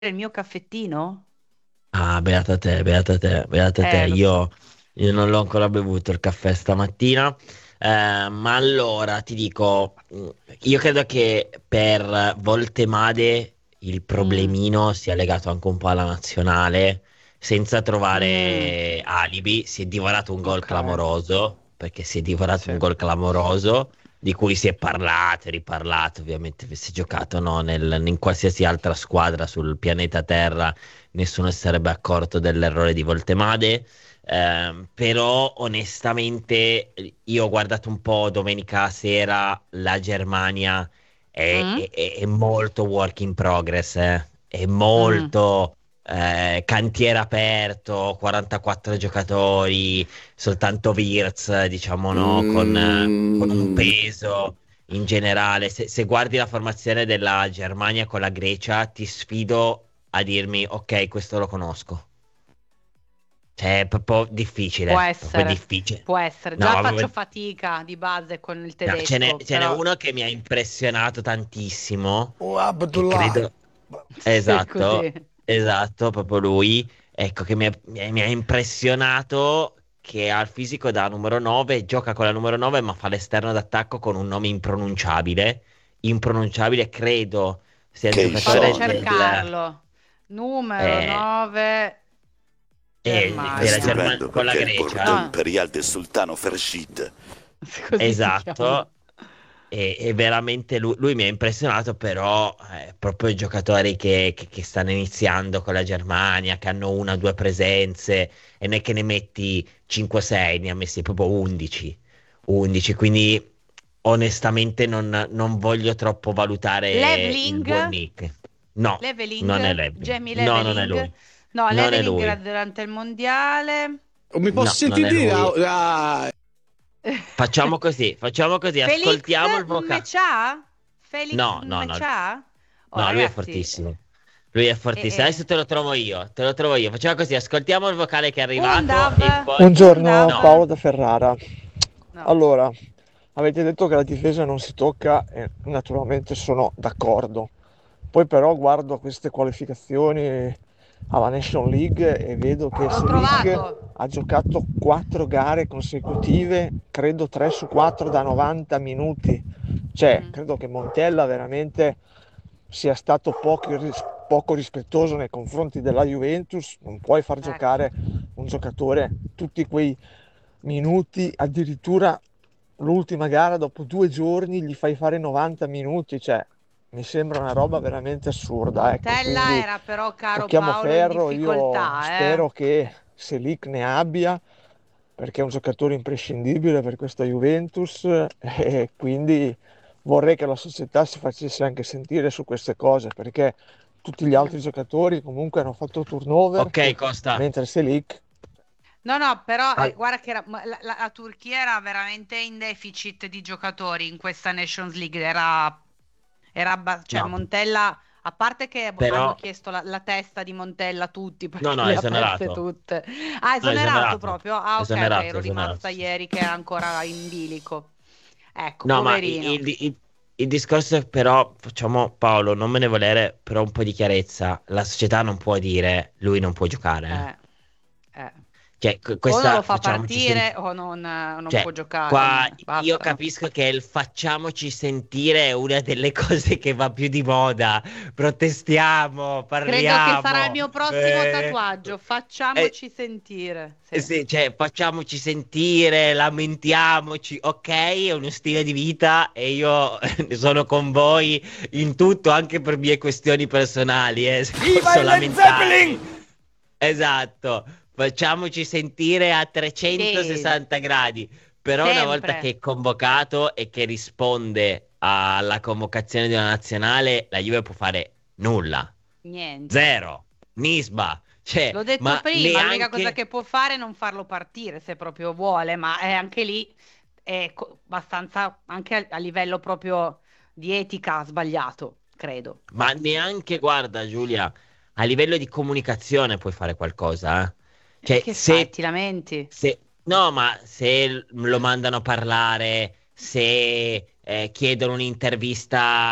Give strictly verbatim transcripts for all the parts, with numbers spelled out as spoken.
il mio caffettino? Ah, beata te, beata te, beata te. Eh, lo so. Io, io non l'ho ancora bevuto il caffè stamattina, eh, ma allora ti dico, mh, io credo che per Voltemade il Mm, problemino sia legato anche un po' alla nazionale, senza mm, trovare alibi. Si è divorato un gol ok, clamoroso, perché si è divorato sì. un gol clamoroso, di cui si è parlato e riparlato, ovviamente, avesse giocato no, nel- in qualsiasi altra squadra sul pianeta Terra nessuno si sarebbe accorto dell'errore di Voltemade. Ehm, però onestamente io ho guardato un po' domenica sera la Germania è, Mm, è- è- è molto work in progress, eh. È mm, molto eh, cantiere aperto, quarantaquattro giocatori, soltanto Wirtz, diciamo no, con, eh, con un Mm, peso in generale. Se, se guardi la formazione della Germania con la Grecia, ti sfido a dirmi, ok, questo lo conosco. Cioè, è proprio può difficile, proprio essere, difficile. può essere. No, Già faccio proprio- fatica di base con il no, ce n'è tedesco, ce n'è però uno che mi ha impressionato tantissimo, oh, che Abdullah. credo, se così. esatto, esatto, proprio lui, ecco, che mi ha, mi ha- mi ha impressionato che ha il fisico da numero nove, gioca con la numero nove, ma fa l'esterno d'attacco con un nome impronunciabile, impronunciabile, credo sia il Fammi giocatore Keison. del... cercarlo. Numero eh, nove, eh, È della Germania. Germania stupendo con la perché è il Bordeaux Grecia. No, Imperial del sultano Fershid. così si chiama. Esatto, e, e veramente lui, lui mi ha impressionato, però è proprio i giocatori che, che- che stanno iniziando con la Germania, che hanno una o due presenze, e non è che ne metti cinque sei, ne ha messi proprio undici, undici, quindi onestamente non, non voglio troppo valutare il Leveling, buon Nick. No, non è leveling, Levy. Jamie No, non è Leveling. lui. No, Non è leveling era lui. durante il mondiale. Oh, mi No, posso non è dire? lui. Ah, Facciamo così, facciamo così, Felix ascoltiamo il vocale. Mecha? Felix No, no, no. Mecha? Oh, No, lui è ragazzi, fortissimo. Lui è eh, fortissimo. Adesso eh. te lo trovo io. Te lo trovo io. Facciamo così: ascoltiamo il vocale che è arrivato Undav, e poi. Undav. Buongiorno, No, Paolo da Ferrara. No. Allora, avete detto che la difesa non si tocca e naturalmente sono d'accordo. Poi però guardo queste qualificazioni alla Nation League e vedo che L'ho Selic trovato. ha giocato quattro gare consecutive, credo tre su quattro da novanta minuti. Cioè, Mm, credo che Montella veramente sia stato poco, ris- poco rispettoso nei confronti della Juventus. Non puoi far ecco. giocare un giocatore tutti quei minuti, addirittura l'ultima gara dopo due giorni gli fai fare novanta minuti, cioè mi sembra una roba veramente assurda, ecco, Montella quindi era però, caro tocchiamo Paolo, in ferro, io difficoltà, eh. spero che Selic ne abbia perché è un giocatore imprescindibile per questa Juventus e quindi vorrei che la società si facesse anche sentire su queste cose perché tutti gli Mm. altri giocatori comunque hanno fatto turnover, ok, Costa. mentre Selic No, no, però eh, Al- guarda che era- ma la, la- la Turchia era veramente in deficit di giocatori in questa Nations League. Era, era abba- cioè No, Montella, a parte che hanno però. chiesto la, la testa di Montella tutti No, perché no, è le ha perse esonerato. tutte. Ah, No, è esonerato esonerato. proprio? Ah, ok, ok, Esonerato, ero esonerato. rimasta ieri che era ancora in bilico. Ecco, No, ma i- poverino. il, il- il discorso è però, facciamo Paolo, non me ne volere, però un po' di chiarezza. La società non può dire lui non può giocare. Eh, Eh. eh. Cioè, que- O non lo questa fa facciamoci partire sentire. o non, eh, non Cioè, può giocare. qua n- io Basta, no. capisco che il facciamoci sentire è una delle cose che va più di moda. Protestiamo, Credo che sarà il parliamo. mio prossimo eh, tatuaggio. eh, Facciamoci sentire. Sì. sì, cioè, facciamoci sentire, lamentiamoci. Ok, è uno stile di vita e io sono con voi in tutto, anche per mie questioni personali. Eh, se Viva posso il Led Zeppelin! lamentarmi. Esatto, facciamoci sentire a Sì, trecentosessanta gradi. Però una volta che sempre. è convocato e che risponde alla convocazione di una nazionale, la Juve può fare nulla. Niente. Zero. Nisba. Cioè, L'ho detto ma prima, l'unica cosa neanche... che può fare è non farlo partire se proprio vuole, ma è anche lì è co- abbastanza, anche a, a livello proprio di etica, sbagliato, credo. Ma neanche, guarda, Giulia, a livello di comunicazione puoi fare qualcosa, eh? E Cioè, che fai? se, Ti lamenti? se, no, ma se l- lo mandano a parlare, se eh, chiedono un'intervista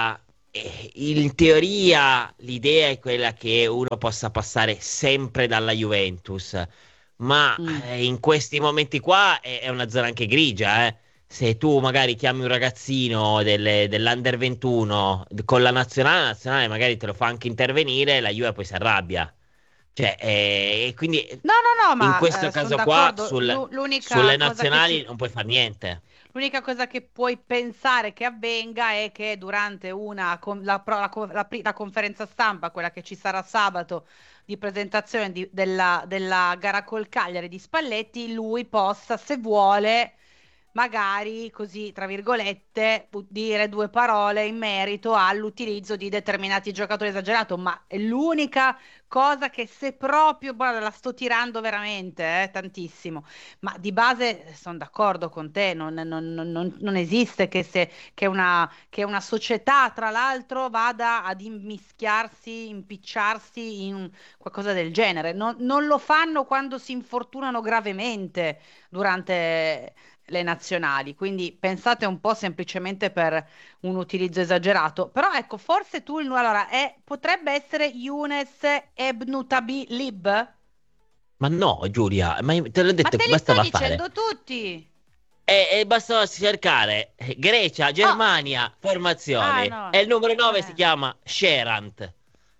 eh, in teoria l'idea è quella che uno possa passare sempre dalla Juventus, ma Mm. eh, in questi momenti qua è, è una zona anche grigia, eh. Se tu magari chiami un ragazzino delle- dell'Under ventuno con la nazionale, la nazionale magari te lo fa anche intervenire, la Juve poi si arrabbia. Cioè, eh, e quindi No, no, no, in ma questo eh, sono caso qua d'accordo. sul- L'u- l'unica sulle cosa che nazionali si non puoi fare niente. L'unica cosa che puoi pensare che avvenga è che durante una, con- la, pro- la co- la pri- la conferenza stampa, quella che ci sarà sabato di presentazione di- della, della gara col Cagliari di Spalletti, lui possa, se vuole, magari così, tra virgolette, pu- dire due parole in merito all'utilizzo di determinati giocatori esagerato, ma è l'unica cosa che se proprio, guarda, la sto tirando veramente, eh, tantissimo. Ma di base sono d'accordo con te, non, non- non- non- non esiste che, se, che una, che una società, tra l'altro, vada ad immischiarsi, impicciarsi in qualcosa del genere. Non, non lo fanno quando si infortunano gravemente durante le nazionali, quindi pensate un po' semplicemente per un utilizzo esagerato. Però ecco, forse tu, il- allora, è, potrebbe essere Younes Ebnutabi Lib? Ma no, Giulia, ma io te l'ho Ma detto te che li sto bastava fare. dicendo tutti. E, e bastava cercare eh, Grecia, Oh, Germania, ah formazioni. no, E il numero nove si eh. chiama Sherant.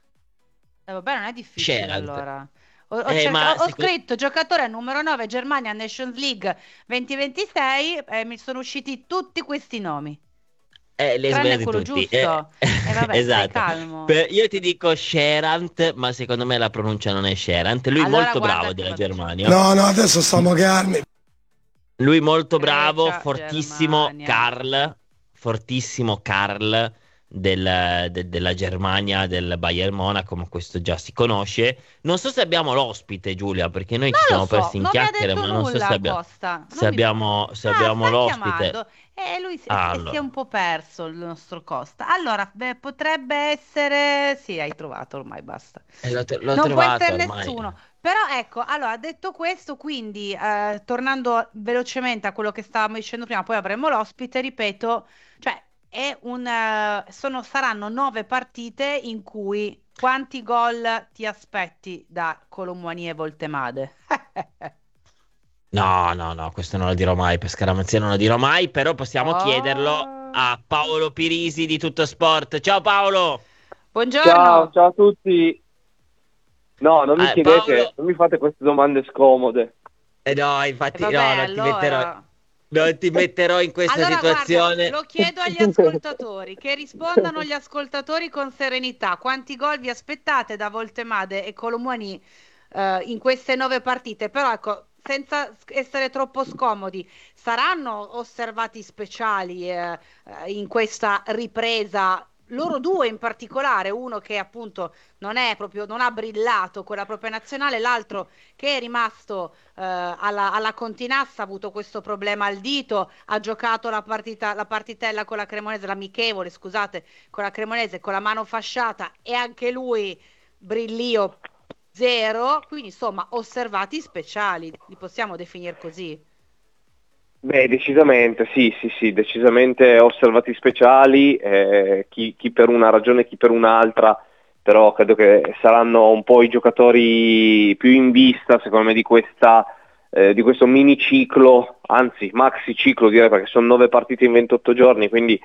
Eh, vabbè, non è difficile Sherant. allora. Ho, ho Eh, cerca- ma ho- ho seco- scritto giocatore numero nove Germania Nations League duemilaventisei e mi sono usciti tutti questi nomi, eh, li hai tranne sbagliati quello tutti. Eh, giusto. E vabbè, stai esatto. calmo. Per- io ti dico Sherant, ma secondo me la pronuncia non è Sherant. Lui Allora molto guarda bravo che della vado giù. Germania. No, no, adesso stiamo calmi. Lui molto bravo, Grecia, fortissimo Germania. Karl, fortissimo Karl del- de- della Germania, del Bayern Monaco, ma questo già si conosce. Non so se abbiamo l'ospite, Giulia, perché noi ci Non lo siamo so, persi in non mi ha chiacchiere, detto ma non so se, nulla abbia- Costa. se Non mi... abbiamo, se Ah, abbiamo sta l'ospite. chiamando. E lui si è, Ah, si è allora, un po' perso il nostro Costa. Allora, beh, potrebbe essere... Sì, hai trovato ormai, basta. eh, l'ho, l'ho Non può trovato essere ormai. nessuno. Però ecco, allora, detto questo, quindi, eh, tornando velocemente a quello che stavamo dicendo prima, poi avremo l'ospite, ripeto, cioè, è un, eh, sono, saranno nove partite in cui quanti gol ti aspetti da Colomboani e Voltemade? No, no, no, questo non lo dirò mai, per scaramanzia non lo dirò mai, però possiamo chiederlo Oh. a Paolo Pirisi di Tutto Sport. Ciao Paolo! Ciao, Buongiorno. ciao a tutti. No, non mi Eh, chiedete, Paolo, non mi fate queste domande scomode. eh no, E infatti vabbè, no, non ti metterò, allora. non ti metterò in questa Allora, guarda, situazione. lo chiedo agli ascoltatori, che rispondano gli ascoltatori con serenità. Quanti gol vi aspettate da Voltemade e Colomboani eh, in queste nove partite? Però ecco, senza essere troppo scomodi, saranno osservati speciali eh, eh, in questa ripresa? Loro due in particolare, uno che appunto non è proprio, non ha brillato con la propria nazionale, l'altro che è rimasto eh, alla, alla Continassa, ha avuto questo problema al dito, ha giocato la partita, la partitella con la Cremonese, l'amichevole, scusate, con la Cremonese, con la mano fasciata e anche lui brillio zero, quindi insomma osservati speciali, li possiamo definire così. Beh, decisamente, sì, sì, sì, decisamente osservati speciali, eh, chi, chi per una ragione, chi per un'altra, però credo che saranno un po' i giocatori più in vista, secondo me, di questa, eh, di questo mini ciclo, anzi maxi ciclo direi, perché sono nove partite in ventotto giorni, quindi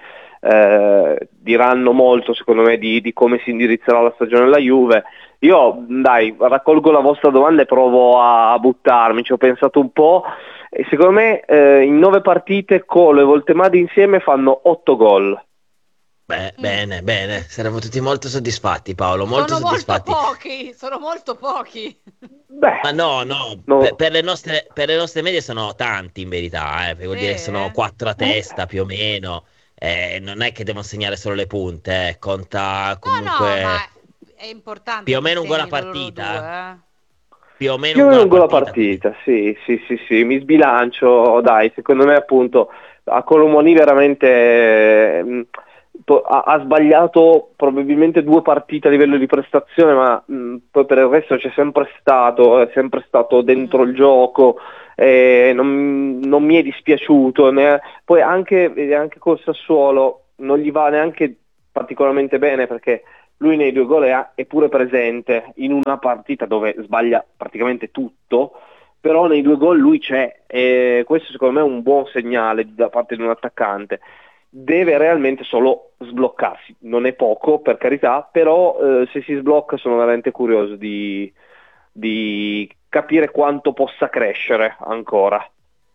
eh, diranno molto, secondo me, di, di come si indirizzerà la stagione della Juve. Io, dai, raccolgo la vostra domanda e provo a, a buttarmi, ci ho pensato un po'. E secondo me eh, in nove partite Colo e Voltemade insieme fanno otto gol. Beh, Mm. bene, bene, saremo tutti molto soddisfatti, Paolo, molto Sono molto soddisfatti. pochi, sono molto pochi. Beh, Ma no, no, no. per, per le nostre, per le nostre medie sono tanti in verità, eh, perché vuol Sì, dire che sono eh. quattro a testa più o meno. Eh, non è che devono segnare solo le punte, eh, conta No, no, comunque ma è importante più o che meno un gol a segni loro partita. due, eh. Più o meno Più un o meno gol un a gol a partita, quindi. partita, sì, sì, sì, sì, mi sbilancio, dai, secondo me appunto a Colomboani veramente mh, po- ha, ha sbagliato probabilmente due partite a livello di prestazione, ma mh, poi per il resto c'è sempre stato, è sempre stato dentro Mm. il gioco, eh, non, non mi è dispiaciuto, né- poi anche, anche col Sassuolo non gli va neanche particolarmente bene, perché lui nei due gol è, è pure presente in una partita dove sbaglia praticamente tutto, però nei due gol lui c'è, e questo secondo me è un buon segnale da parte di un attaccante. Deve realmente solo sbloccarsi, non è poco per carità, però eh, se si sblocca sono veramente curioso di, di capire quanto possa crescere ancora.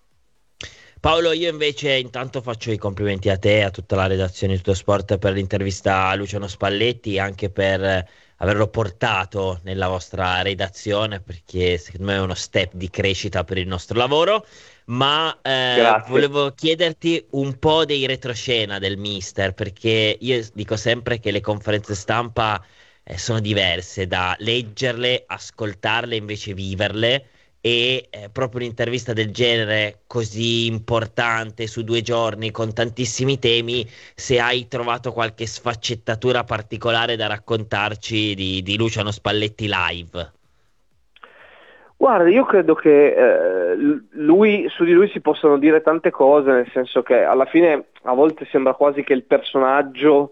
Paolo, io invece intanto faccio i complimenti a te e a tutta la redazione di Tuttosport per l'intervista a Luciano Spalletti, anche per averlo portato nella vostra redazione, perché secondo me è uno step di crescita per il nostro lavoro. Ma eh, volevo chiederti un po' dei retroscena del mister, perché io dico sempre che le conferenze stampa eh, sono diverse da leggerle, ascoltarle, invece viverle. E eh, proprio un'intervista del genere così importante su due giorni con tantissimi temi, se hai trovato qualche sfaccettatura particolare da raccontarci di, di Luciano Spalletti live. Guarda, io credo che eh, lui, su di lui si possano dire tante cose, nel senso che alla fine a volte sembra quasi che il personaggio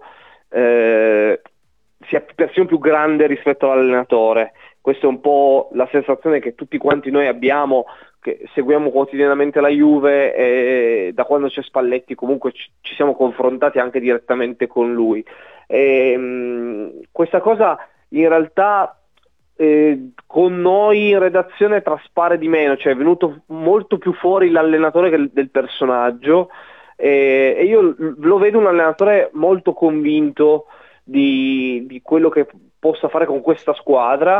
eh, sia persino più grande rispetto all'allenatore. Questa è un po' la sensazione che tutti quanti noi abbiamo, che seguiamo quotidianamente la Juve, e da quando c'è Spalletti comunque ci, ci siamo confrontati anche direttamente con lui. E, mh, questa cosa in realtà eh, con noi in redazione traspare di meno, cioè è venuto molto più fuori l'allenatore che del personaggio, e, e io lo vedo un allenatore molto convinto di, di quello che possa fare con questa squadra.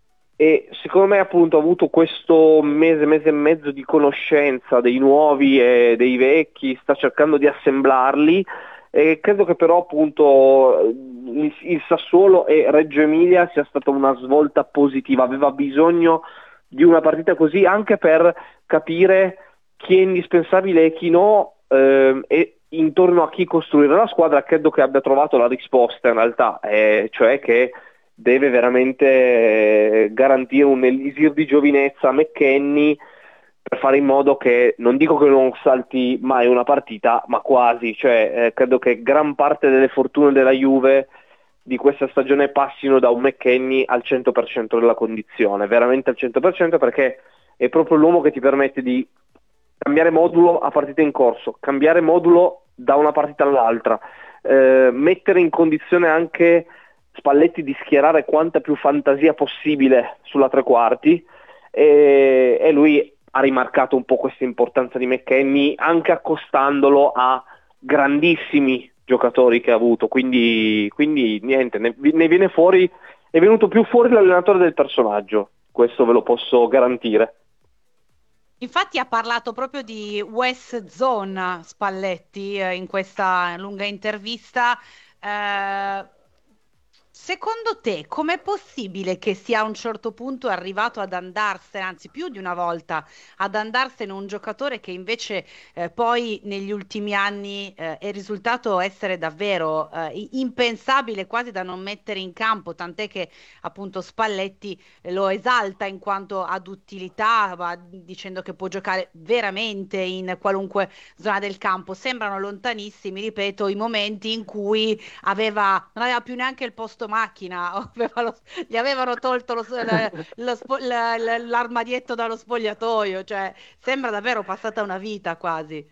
E secondo me appunto ha avuto questo mese, mese e mezzo di conoscenza dei nuovi e dei vecchi, sta cercando di assemblarli, e credo che però appunto il, il Sassuolo e Reggio Emilia sia stata una svolta positiva, aveva bisogno di una partita così anche per capire chi è indispensabile e chi no, ehm, e intorno a chi costruire la squadra. Credo che abbia trovato la risposta in realtà, eh, cioè che deve veramente garantire un elisir di giovinezza a McKennie per fare in modo che, non dico che non salti mai una partita, ma quasi, cioè eh, credo che gran parte delle fortune della Juve di questa stagione passino da un McKennie al cento per cento della condizione, veramente al cento per cento, perché è proprio l'uomo che ti permette di cambiare modulo a partita in corso, cambiare modulo da una partita all'altra, eh, mettere in condizione anche Spalletti di schierare quanta più fantasia possibile sulla tre quarti, e, e lui ha rimarcato un po' questa importanza di McKennie, anche accostandolo a grandissimi giocatori che ha avuto, quindi, quindi niente, ne, ne viene fuori, è venuto più fuori l'allenatore del personaggio, questo ve lo posso garantire. Infatti ha parlato proprio di West Zone Spalletti eh, in questa lunga intervista. eh, Secondo te, com'è possibile che sia a un certo punto arrivato ad andarsene, anzi più di una volta, ad andarsene un giocatore che invece eh, poi negli ultimi anni eh, è risultato essere davvero eh, impensabile, quasi da non mettere in campo, tant'è che appunto Spalletti lo esalta in quanto ad utilità, va dicendo che può giocare veramente in qualunque zona del campo. Sembrano lontanissimi, ripeto, i momenti in cui aveva, non aveva più neanche il posto macchina, aveva lo, gli avevano tolto lo, lo, lo spo, la, la, l'armadietto dallo spogliatoio, cioè sembra davvero passata una vita quasi.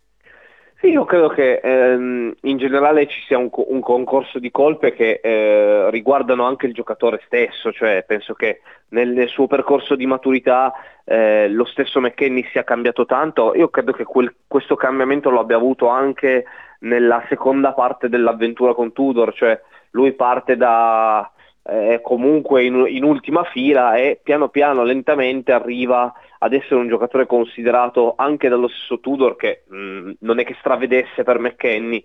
Sì, io credo che ehm, in generale ci sia un, un concorso di colpe che eh, riguardano anche il giocatore stesso, cioè penso che nel, nel suo percorso di maturità eh, lo stesso McKennie sia cambiato tanto. Io credo che quel, questo cambiamento lo abbia avuto anche nella seconda parte dell'avventura con Tudor, cioè lui parte da eh, comunque in, in ultima fila e piano piano, lentamente arriva ad essere un giocatore considerato anche dallo stesso Tudor, che mh, non è che stravedesse per McKennie,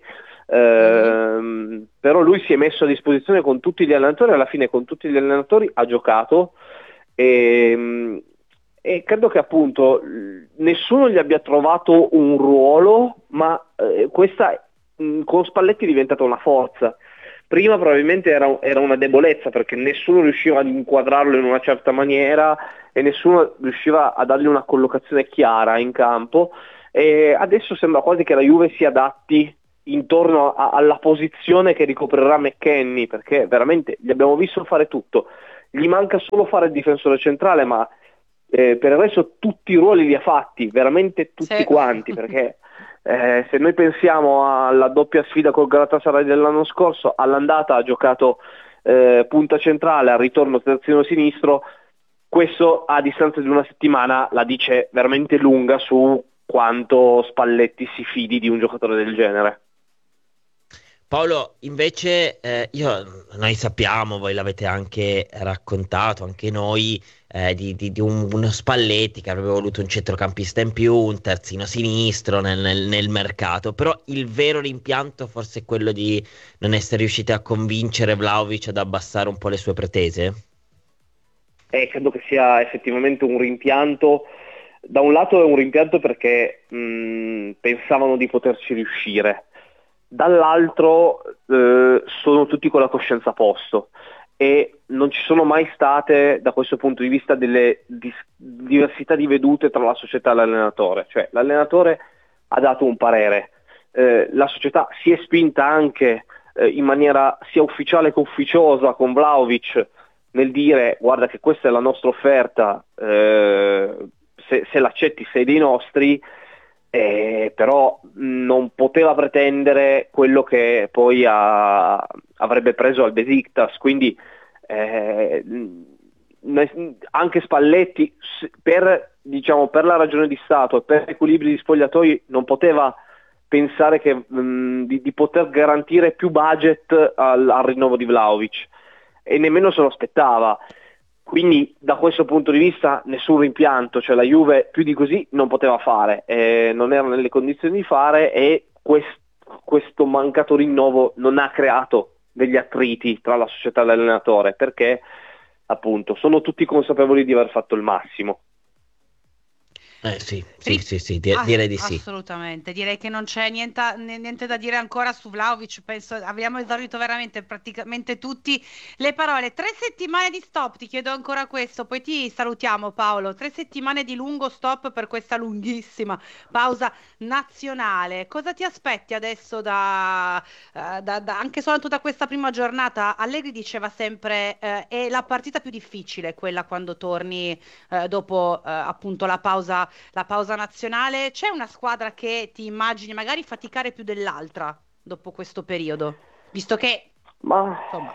ehm, però lui si è messo a disposizione con tutti gli allenatori, alla fine con tutti gli allenatori ha giocato, e, mh, e credo che appunto nessuno gli abbia trovato un ruolo, ma eh, questa mh, con Spalletti è diventata una forza. Prima probabilmente era, era una debolezza, perché nessuno riusciva ad inquadrarlo in una certa maniera e nessuno riusciva a dargli una collocazione chiara in campo, e adesso sembra quasi che la Juve si adatti intorno a, alla posizione che ricoprirà McKennie, perché veramente gli abbiamo visto fare tutto, gli manca solo fare il difensore centrale, ma eh, per il resto tutti i ruoli li ha fatti, veramente tutti Sì. quanti, perché eh, se noi pensiamo alla doppia sfida col Galatasaray dell'anno scorso, all'andata ha giocato eh, punta centrale, al ritorno terzino sinistro. Questo a distanza di una settimana la dice veramente lunga su quanto Spalletti si fidi di un giocatore del genere. Paolo, invece, eh, io, noi sappiamo, voi l'avete anche raccontato, anche noi, eh, di, di- di un- uno Spalletti che avrebbe voluto un centrocampista in più, un terzino sinistro nel, nel- nel mercato, però il vero rimpianto forse è quello di non essere riusciti a convincere Vlahovic ad abbassare un po' le sue pretese? E credo che sia effettivamente un rimpianto. Da un lato è un rimpianto perché mh, pensavano di poterci riuscire, dall'altro eh, sono tutti con la coscienza a posto e non ci sono mai state da questo punto di vista delle dis- diversità di vedute tra la società e l'allenatore. Cioè l'allenatore ha dato un parere, eh, la società si è spinta anche eh, in maniera sia ufficiale che ufficiosa con Vlahovic nel dire guarda che questa è la nostra offerta, eh, se, se l'accetti sei dei nostri, eh, però non poteva pretendere quello che poi ha, avrebbe preso al Besiktas, quindi eh, anche Spalletti per, diciamo, per la ragione di Stato e per equilibri di spogliatoi non poteva pensare che, mh, di, di poter garantire più budget al, al rinnovo di Vlahovic e nemmeno se lo aspettava. Quindi da questo punto di vista nessun rimpianto, cioè la Juve più di così non poteva fare, eh, non era nelle condizioni di fare e quest- questo mancato rinnovo non ha creato degli attriti tra la società e l'allenatore, perché appunto sono tutti consapevoli di aver fatto il massimo. Eh sì, sì, Ri- sì, sì, di- Ah, direi di sì. assolutamente, direi che non c'è niente, niente da dire ancora su Vlahovic, penso abbiamo esaurito veramente praticamente tutti le parole. Tre settimane di stop, ti chiedo ancora questo, poi ti salutiamo Paolo, tre settimane di lungo stop per questa lunghissima pausa nazionale. Cosa ti aspetti adesso da, eh, da- da- anche soltanto da questa prima giornata? Allegri diceva sempre eh, è la partita più difficile quella quando torni eh, dopo eh, appunto la pausa la pausa nazionale. C'è una squadra che ti immagini magari faticare più dell'altra dopo questo periodo? Visto che, Ma insomma,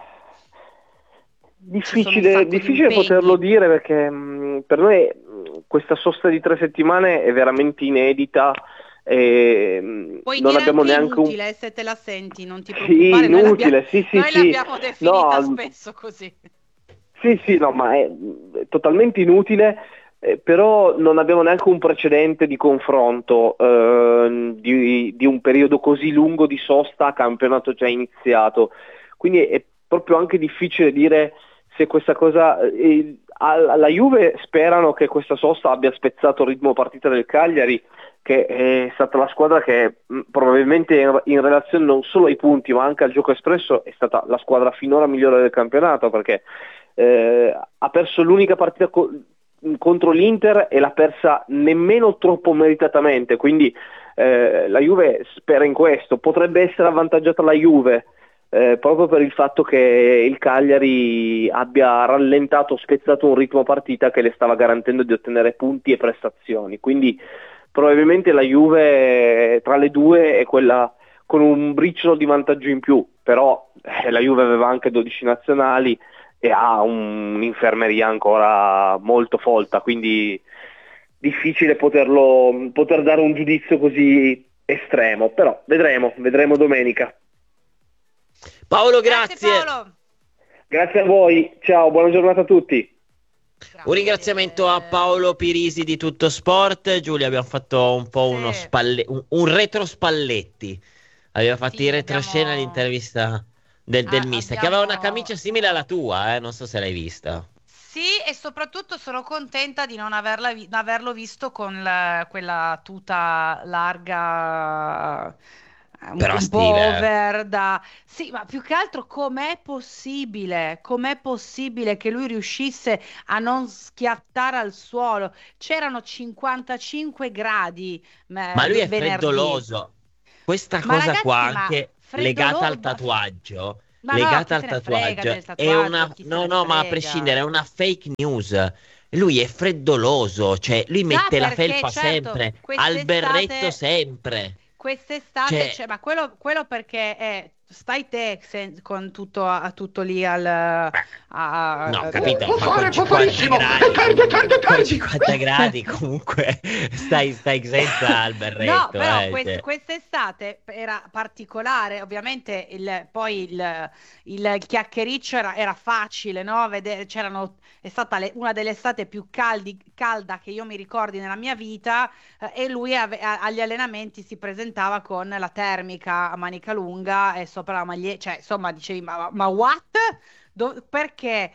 difficile, difficile poterlo dire perché mh, per noi mh, questa sosta di tre settimane è veramente inedita. E, mh, puoi non dire abbiamo anche neanche un... inutile se te la senti, non ti Sì, preoccupare, noi l'abbiamo, inutile, sì, sì, noi sì. l'abbiamo definita No, spesso così. sì, sì, no, ma è mh, totalmente inutile, eh, però non abbiamo neanche un precedente di confronto eh, di, di un periodo così lungo di sosta a campionato già iniziato. Quindi è proprio anche difficile dire se questa cosa... Eh, alla Juve sperano che questa sosta abbia spezzato il ritmo partita del Cagliari, che è stata la squadra che mh, probabilmente in, in relazione non solo ai punti ma anche al gioco espresso è stata la squadra finora migliore del campionato, perché eh, ha perso l'unica partita co- contro l'Inter e l'ha persa nemmeno troppo meritatamente, quindi eh, la Juve spera in questo. Potrebbe essere avvantaggiata la Juve eh, proprio per il fatto che il Cagliari abbia rallentato, spezzato un ritmo partita che le stava garantendo di ottenere punti e prestazioni, quindi probabilmente la Juve tra le due è quella con un briciolo di vantaggio in più, però eh, la Juve aveva anche dodici nazionali e ha un, un'infermeria ancora molto folta, quindi difficile poterlo, poter dare un giudizio così estremo, però vedremo, vedremo domenica. Paolo, Grazie grazie. Paolo. Grazie a voi, ciao, buona giornata a tutti. Un ringraziamento a Paolo Pirisi di Tutto Sport. Giulia, abbiamo fatto un po' uno Sì. spalle- un, un retro Spalletti. Abbiamo fatto Sì, in retroscena abbiamo- l'intervista del, del Ah, mister, che aveva una abbiamo- camicia simile alla tua, eh? Non so se l'hai vista. Sì, e soprattutto sono contenta di non averla vi- averlo visto con la- quella tuta larga, eh, un, Però un po' stive, eh. over da... Sì, ma più che altro com'è possibile, com'è possibile che lui riuscisse a non schiattare al suolo? C'erano cinquantacinque gradi Ma eh, lui do- è venerdì. freddoloso. questa Ma cosa ragazzi, qua ma anche freddolo- legata al tatuaggio, Ma no, legata chi al se ne frega tatuaggio, del è tatuaggio, una chi se no ne no ma a frega. prescindere è una fake news. Lui è freddoloso, cioè lui Già, mette la perché, felpa certo, sempre, al quest'estate- berretto sempre. Quest'estate, Cioè- cioè, ma quello, quello perché è, stai te sen- con tutto, a, tutto lì al... A, No, a- capito, può ma fare con cinquanta poporissimo. gradi, Carica, carica, con carica. cinquanta gradi comunque stai, stai senza al berretto. No, però eh, quest- cioè. quest'estate era particolare, ovviamente il, poi il, il chiacchiericcio era, era facile, no? Vedere, c'erano, è stata le- una delle estate più caldi, calda che io mi ricordi nella mia vita, eh, e lui ave- a- agli allenamenti si presentava con la termica a manica lunga e sopra la maglietta, cioè insomma dicevi ma, ma what? Do- perché?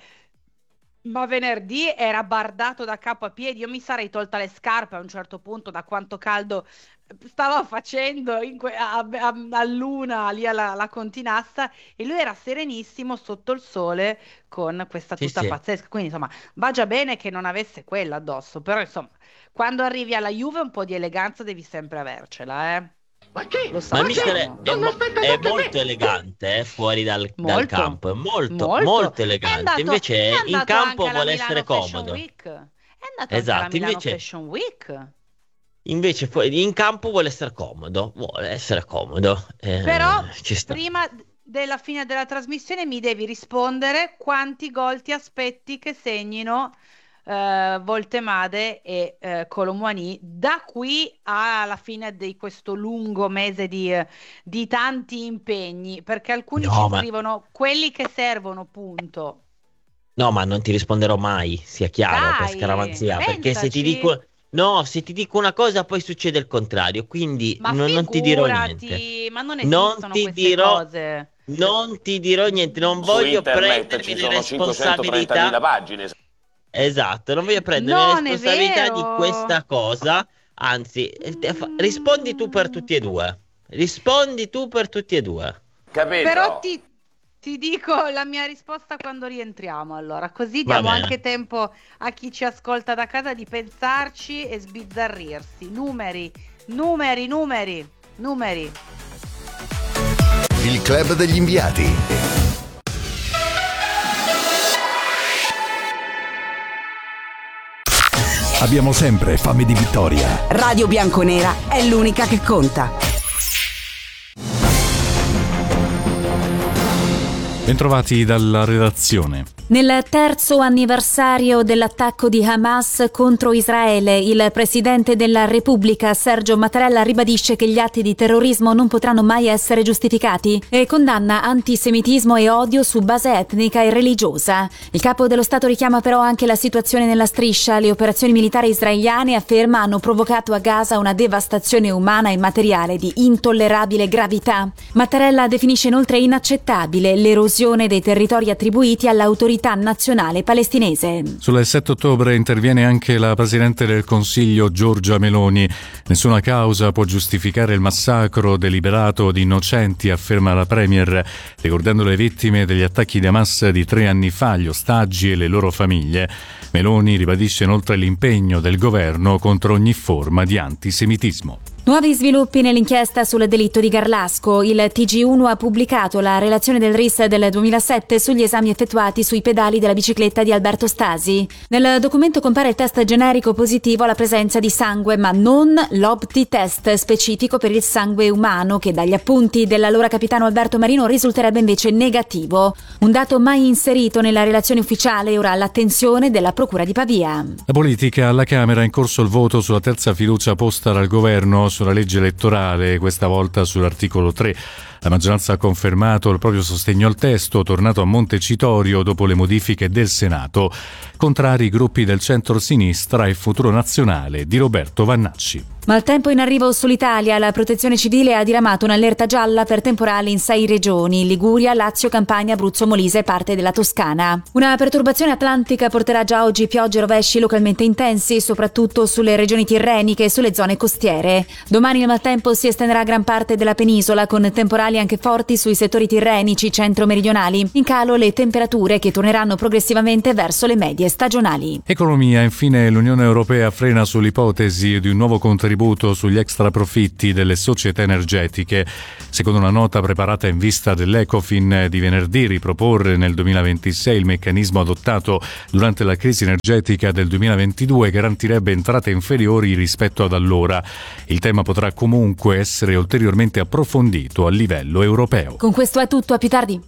Ma venerdì era bardato da capo a piedi, io mi sarei tolta le scarpe a un certo punto da quanto caldo stava facendo in que- a, a- a luna lì alla, alla Continassa, e lui era serenissimo sotto il sole con questa Sì, tuta sì. pazzesca, quindi insomma va già bene che non avesse quella addosso, però insomma quando arrivi alla Juve un po' di eleganza devi sempre avercela, eh. Ma che? Lo Ma il sappiamo. mister è, è Non mo- aspetta è neanche molto me. elegante eh, fuori dal, dal Molto, campo, è molto, molto. molto È elegante. andato- Invece è in andato campo anche alla vuole Milano essere Fashion comodo. Week. È andato Esatto, anche alla Milano invece- Fashion Week. Invece fu- in campo vuole essere comodo, vuole essere comodo. eh, Però ci sta. prima d- della fine della trasmissione mi devi rispondere quanti gol ti aspetti che segnino eh, Voltemade e eh, Kolo Muani da qui alla fine di questo lungo mese di, di tanti impegni, perché alcuni No, ci ma- scrivono quelli che servono, punto. No, ma non ti risponderò mai, sia chiaro, per Dai, scaramanzia, perché se ti pensaci. dico no, se ti dico una cosa poi succede il contrario, quindi Ma non, non ti dirò figurati, niente. ma non Non esistono ti queste dirò- cose. Non ti dirò niente, non Su voglio internet prendermi ci le sono cinquecentotrentamila responsabilità. pagine. Esatto, non voglio prendermi Non le è responsabilità di vero. questa cosa, anzi, eh, te- fa- rispondi tu per tutti e due. Rispondi tu per tutti e due. Capito? Però ti, ti dico la mia risposta quando rientriamo, allora, così Va diamo bene. anche tempo a chi ci ascolta da casa di pensarci e sbizzarrirsi. Numeri, numeri, numeri, numeri. Il club degli inviati. Abbiamo sempre fame di vittoria. Radio Bianconera è l'unica che conta. Bentrovati dalla redazione. Nel terzo anniversario dell'attacco di Hamas contro Israele, il presidente della Repubblica Sergio Mattarella ribadisce che gli atti di terrorismo non potranno mai essere giustificati e condanna antisemitismo e odio su base etnica e religiosa. Il capo dello Stato richiama però anche la situazione nella striscia. Le operazioni militari israeliane, afferma, hanno provocato a Gaza una devastazione umana e materiale di intollerabile gravità. Mattarella definisce inoltre inaccettabile l'erosione dei territori attribuiti all'autorità nazionale palestinese. Sul sette ottobre interviene anche la Presidente del Consiglio Giorgia Meloni. Nessuna causa può giustificare il massacro deliberato di innocenti, afferma la Premier, ricordando le vittime degli attacchi di Hamas di tre anni fa, gli ostaggi e le loro famiglie. Meloni ribadisce inoltre l'impegno del governo contro ogni forma di antisemitismo. Nuovi sviluppi nell'inchiesta sul delitto di Garlasco. Il T G uno ha pubblicato la relazione del R I S del duemilasette sugli esami effettuati sui pedali della bicicletta di Alberto Stasi. Nel documento compare il test generico positivo alla presenza di sangue, ma non l'Opti test specifico per il sangue umano, che dagli appunti dell'allora capitano Alberto Marino risulterebbe invece negativo. Un dato mai inserito nella relazione ufficiale, ora all'attenzione della Procura di Pavia. La politica: alla Camera è in corso il voto sulla terza fiducia posta dal governo sulla legge elettorale, questa volta sull'articolo tre. La maggioranza ha confermato il proprio sostegno al testo, tornato a Montecitorio dopo le modifiche del Senato. Contrari i gruppi del centro-sinistra e Futuro Nazionale di Roberto Vannacci. Maltempo in arrivo sull'Italia. La Protezione Civile ha diramato un'allerta gialla per temporali in sei regioni: Liguria, Lazio, Campania, Abruzzo, Molise e parte della Toscana. Una perturbazione atlantica porterà già oggi piogge e rovesci localmente intensi, soprattutto sulle regioni tirreniche e sulle zone costiere. Domani il maltempo si estenderà a gran parte della penisola con temporali temporali anche forti sui settori tirrenici centro-meridionali. In calo le temperature che torneranno progressivamente verso le medie stagionali. Economia, infine l'Unione Europea frena sull'ipotesi di un nuovo contributo sugli extraprofitti delle società energetiche. Secondo una nota preparata in vista dell'Ecofin di venerdì, riproporre nel duemilaventisei il meccanismo adottato durante la crisi energetica del duemilaventidue garantirebbe entrate inferiori rispetto ad allora. Il tema potrà comunque essere ulteriormente approfondito a livello europeo. Con questo è tutto, a più tardi.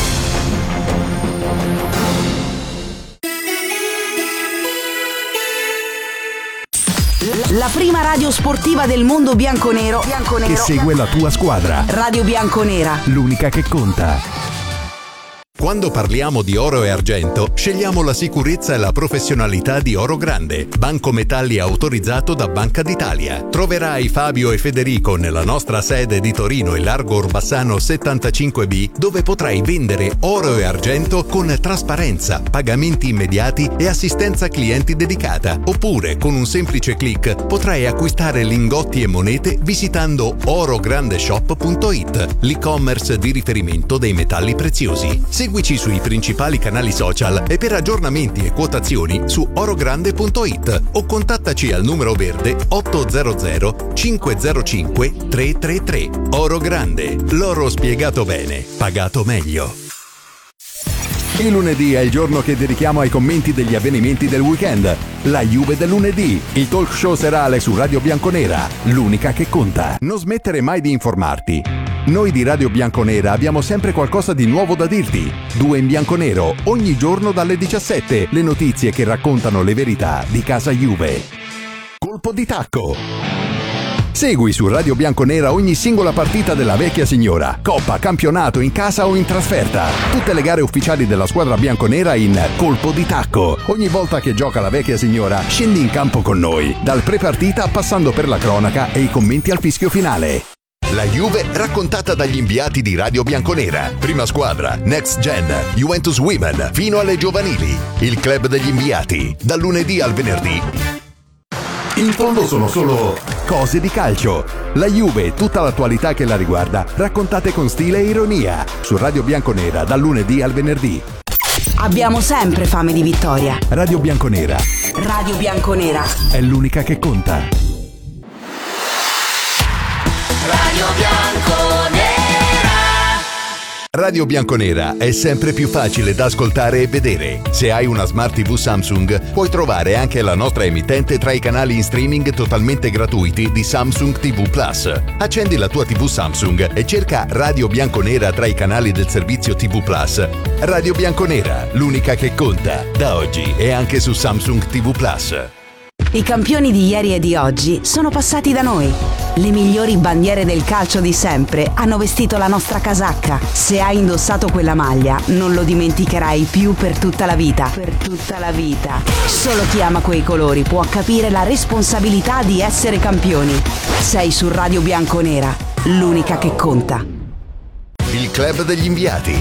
La prima radio sportiva del mondo bianconero, bianconero che segue la tua squadra. Radio Bianconera, l'unica che conta. Quando parliamo di oro e argento, scegliamo la sicurezza e la professionalità di Oro Grande, banco metalli autorizzato da Banca d'Italia. Troverai Fabio e Federico nella nostra sede di Torino e Largo Orbassano settantacinque B, dove potrai vendere oro e argento con trasparenza, pagamenti immediati e assistenza clienti dedicata. Oppure, con un semplice click, potrai acquistare lingotti e monete visitando orograndeshop punto it, l'e-commerce di riferimento dei metalli preziosi. Seguici sui principali canali social e per aggiornamenti e quotazioni su orogrande punto it o contattaci al numero verde otto zero zero cinque zero cinque tre tre tre. Oro Grande, l'oro spiegato bene, pagato meglio. Il lunedì è il giorno che dedichiamo ai commenti degli avvenimenti del weekend. La Juve del lunedì, il talk show serale su Radio Bianconera, l'unica che conta. Non smettere mai di informarti. Noi di Radio Bianconera abbiamo sempre qualcosa di nuovo da dirti. Due in bianconero, ogni giorno dalle diciassette, le notizie che raccontano le verità di casa Juve. Colpo di tacco. Segui su Radio Bianconera ogni singola partita della vecchia signora, coppa, campionato, in casa o in trasferta. Tutte le gare ufficiali della squadra bianconera in Colpo di tacco. Ogni volta che gioca la vecchia signora, scendi in campo con noi, dal pre-partita passando per la cronaca e i commenti al fischio finale. La Juve raccontata dagli inviati di Radio Bianconera. Prima squadra, Next Gen, Juventus Women, fino alle giovanili. Il club degli inviati, dal lunedì al venerdì. In fondo sono solo cose di calcio. La Juve e tutta l'attualità che la riguarda, raccontate con stile e ironia. Su Radio Bianconera, dal lunedì al venerdì. Abbiamo sempre fame di vittoria. Radio Bianconera. Radio Bianconera è l'unica che conta. Radio Bianconera. Radio Bianconera è sempre più facile da ascoltare e vedere. Se hai una Smart tivù Samsung, puoi trovare anche la nostra emittente tra i canali in streaming totalmente gratuiti di Samsung tivù Plus. Accendi la tua tivù Samsung e cerca Radio Bianconera tra i canali del servizio tivù Plus. Radio Bianconera, l'unica che conta, da oggi e anche su Samsung tivù Plus. I campioni di ieri e di oggi sono passati da noi. Le migliori bandiere del calcio di sempre hanno vestito la nostra casacca. Se hai indossato quella maglia, non lo dimenticherai più per tutta la vita. Per tutta la vita. Solo chi ama quei colori può capire la responsabilità di essere campioni. Sei su Radio Bianconera, l'unica che conta. Il club degli inviati.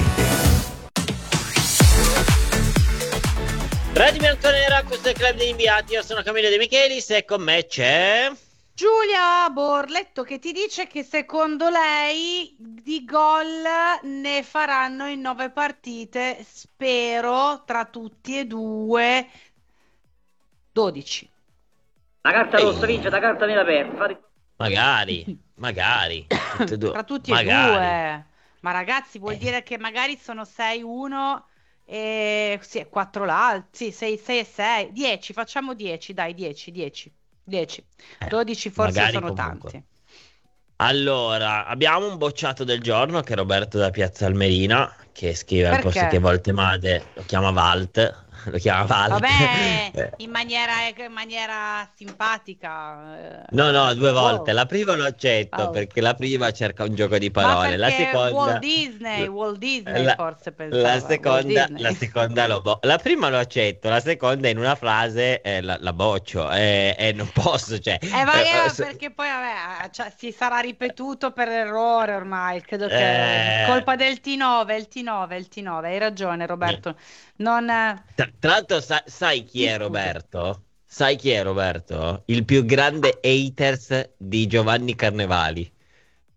Radio Bianconera, questo è il club degli inviati, io sono Camillo De Michelis e con me c'è Giulia Borletto che ti dice che secondo lei di gol ne faranno in nove partite, spero tra tutti e due dodici. La carta rossa vince, la carta nera perde. Magari, magari tutte e due. Tra tutti magari. e due. Ma ragazzi, vuol eh. dire che magari sono sei uno e sì, quattro l'altro, sì, sei e sei, dieci, facciamo dieci, dai, dieci, dieci, dieci, eh, dodici forse sono comunque. tanti. Allora, abbiamo un bocciato del giorno che è Roberto da Piazza Almerina, che scrive al posto che volte madre, lo chiama Valt, lo chiama Valt. Vabbè, in maniera, in maniera simpatica. No, no, due volte. Oh. La prima lo accetto oh. perché la prima cerca un gioco di parole. La seconda Walt Disney, Walt Disney la, forse pensava. La seconda, la seconda lo bo- la prima lo accetto, la seconda in una frase eh, la, la boccio e eh, eh, non posso, cioè. Eh, ma eh, eh, perché poi vabbè, cioè, si sarà ripetuto per errore ormai, credo che eh... colpa del T nove, il T nove, il T nove, hai ragione Roberto. Non Tra, tra l'altro sa, sai chi è Roberto? Sai chi è Roberto? Il più grande haters di Giovanni Carnevali.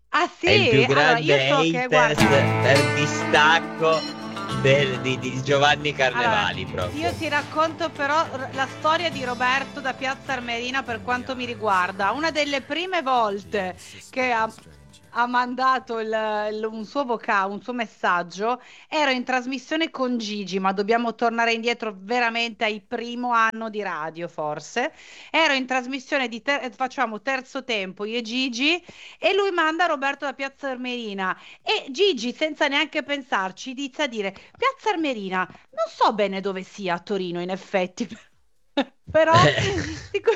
Ah sì? È il più Allora, grande io so che, haters guarda, per distacco del- di, di Giovanni allora, Carnevali proprio. io ti racconto però r- la storia di Roberto da Piazza Armerina per quanto mi riguarda. Una delle prime volte che ha, ha mandato il- il- un suo vocale, un suo messaggio, ero in trasmissione con Gigi, ma dobbiamo tornare indietro veramente ai primo anno di radio, forse. Ero in trasmissione di ter- facciamo terzo tempo, io e Gigi, e lui manda Roberto da Piazza Armerina. E Gigi, senza neanche pensarci, inizia a dire: Piazza Armerina, non so bene dove sia a Torino, in effetti, però. dico-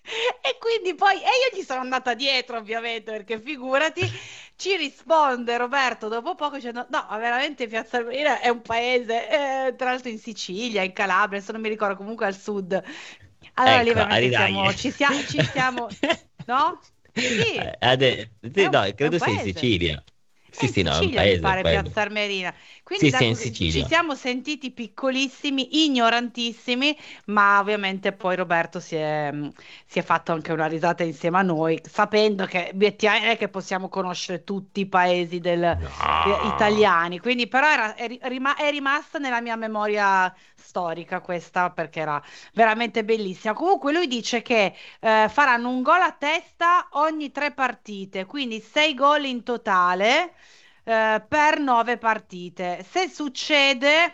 E quindi poi, e io gli sono andata dietro, ovviamente, perché figurati, ci risponde Roberto dopo poco dicendo: No, ma veramente Piazza Armerina è un paese, eh, tra l'altro in Sicilia, in Calabria, se non mi ricordo, comunque al sud. Allora lì Ecco, veramente Aridaglie. siamo, ci, sia- ci siamo, no? Sì, Eh, ade- è sì, un, no, è un credo sia in paese. Sicilia. È Sì, in sì, no, è un Sicilia, mi paese, è un pare, paese. Piazza Armerina. Quindi Sì, da- sì, è in ci Sicilia. siamo sentiti piccolissimi, ignorantissimi, ma ovviamente poi Roberto si è, si è fatto anche una risata insieme a noi, sapendo che obiettivamente non è che possiamo conoscere tutti i paesi del- eh, No. italiani. Quindi però era- è, ri- rima- è rimasta nella mia memoria storica questa, perché era veramente bellissima. Comunque lui dice che eh, faranno un gol a testa ogni tre partite, quindi sei gol in totale eh, per nove partite. Se succede,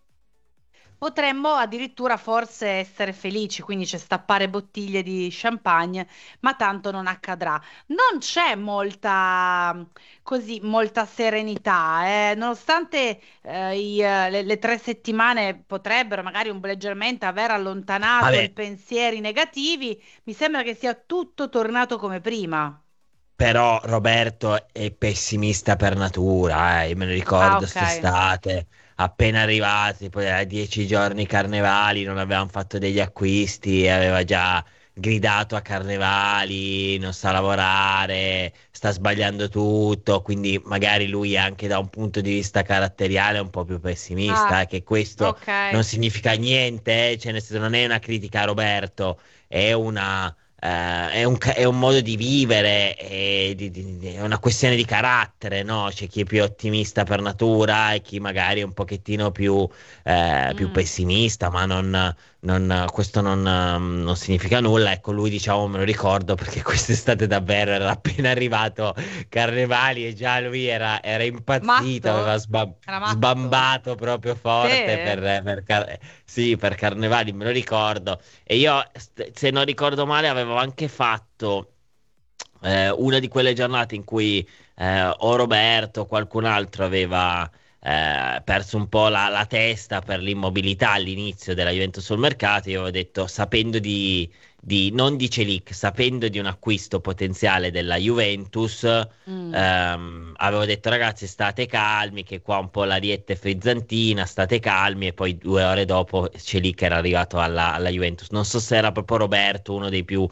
potremmo addirittura forse essere felici, quindi c'è stappare bottiglie di champagne, ma tanto non accadrà. Non c'è molta, così, molta serenità, eh, nonostante eh, i, eh, le, le tre settimane potrebbero magari un leggermente aver allontanato i Vabbè, pensieri negativi, mi sembra che sia tutto tornato come prima. però Roberto è pessimista per natura, eh. Io me lo Ah, ricordo ok. quest'estate, appena arrivati, poi a dieci giorni carnevali, non avevamo fatto degli acquisti, e aveva già gridato a Carnevali, non sa lavorare, sta sbagliando tutto, quindi magari lui anche da un punto di vista caratteriale è un po' più pessimista, Ah, eh, che questo non ok. significa niente, eh, cioè nel senso non è una critica a Roberto, è una eh, è un, ca- è un modo di vivere, è, di- di- di- è una questione di carattere, no? C'è chi è più ottimista per natura e chi magari è un pochettino più, eh, più Mm. pessimista, ma non, non- questo non, ehm, non significa nulla. Ecco, lui diciamo me lo ricordo perché quest'estate davvero era appena arrivato Carnevali e già lui era, era impazzito, aveva Matto? sba- Era matto? sbambato proprio forte Sì? per, per Car- sì, per Carnevali, me lo ricordo. E io, st- se non ricordo male, avevo anche fatto eh, una di quelle giornate in cui eh, o Roberto o qualcun altro aveva eh, perso un po' la, la testa per l'immobilità all'inizio della Juventus sul mercato. Io avevo detto, sapendo di, di non di Celic, sapendo di un acquisto potenziale della Juventus, Mm. ehm, avevo detto, ragazzi, state calmi, che qua un po' l'arietta è frizzantina, state calmi. E poi due ore dopo Celic era arrivato alla, alla Juventus. Non so se era proprio Roberto uno dei più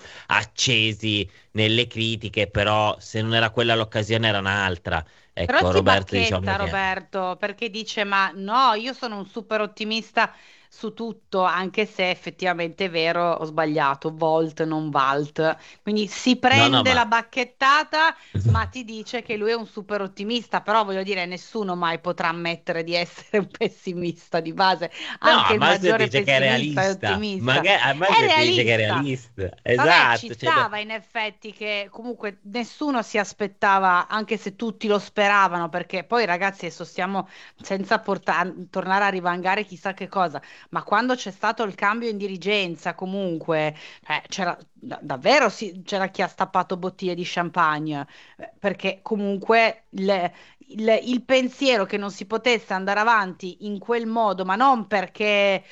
accesi nelle critiche, però se non era quella l'occasione era un'altra. Però Ecco, si Roberto diciamo bacchetta che... Roberto perché dice: Ma no, io sono un super ottimista su tutto, anche se effettivamente è vero, ho sbagliato, Volt non Valt. Quindi si No, no, prende ma... la bacchettata, ma ti dice che lui è un super ottimista. Però voglio dire, nessuno mai potrà ammettere di essere un pessimista di base, No, anche a il Marzio maggiore dice che è pessimista è realista. ottimista. Magari, a È Marzio ti dice che è realista. realista. Vabbè, ci Esatto. Cioè, no- stava in effetti che comunque nessuno si aspettava, anche se tutti lo speravano, perché poi ragazzi, adesso stiamo senza porta- tornare a rivangare chissà che cosa, ma quando c'è stato il cambio in dirigenza, comunque, eh, c'era da- davvero sì- c'era chi ha stappato bottiglie di champagne, eh, perché comunque il, il- il pensiero che non si potesse andare avanti in quel modo, ma non perché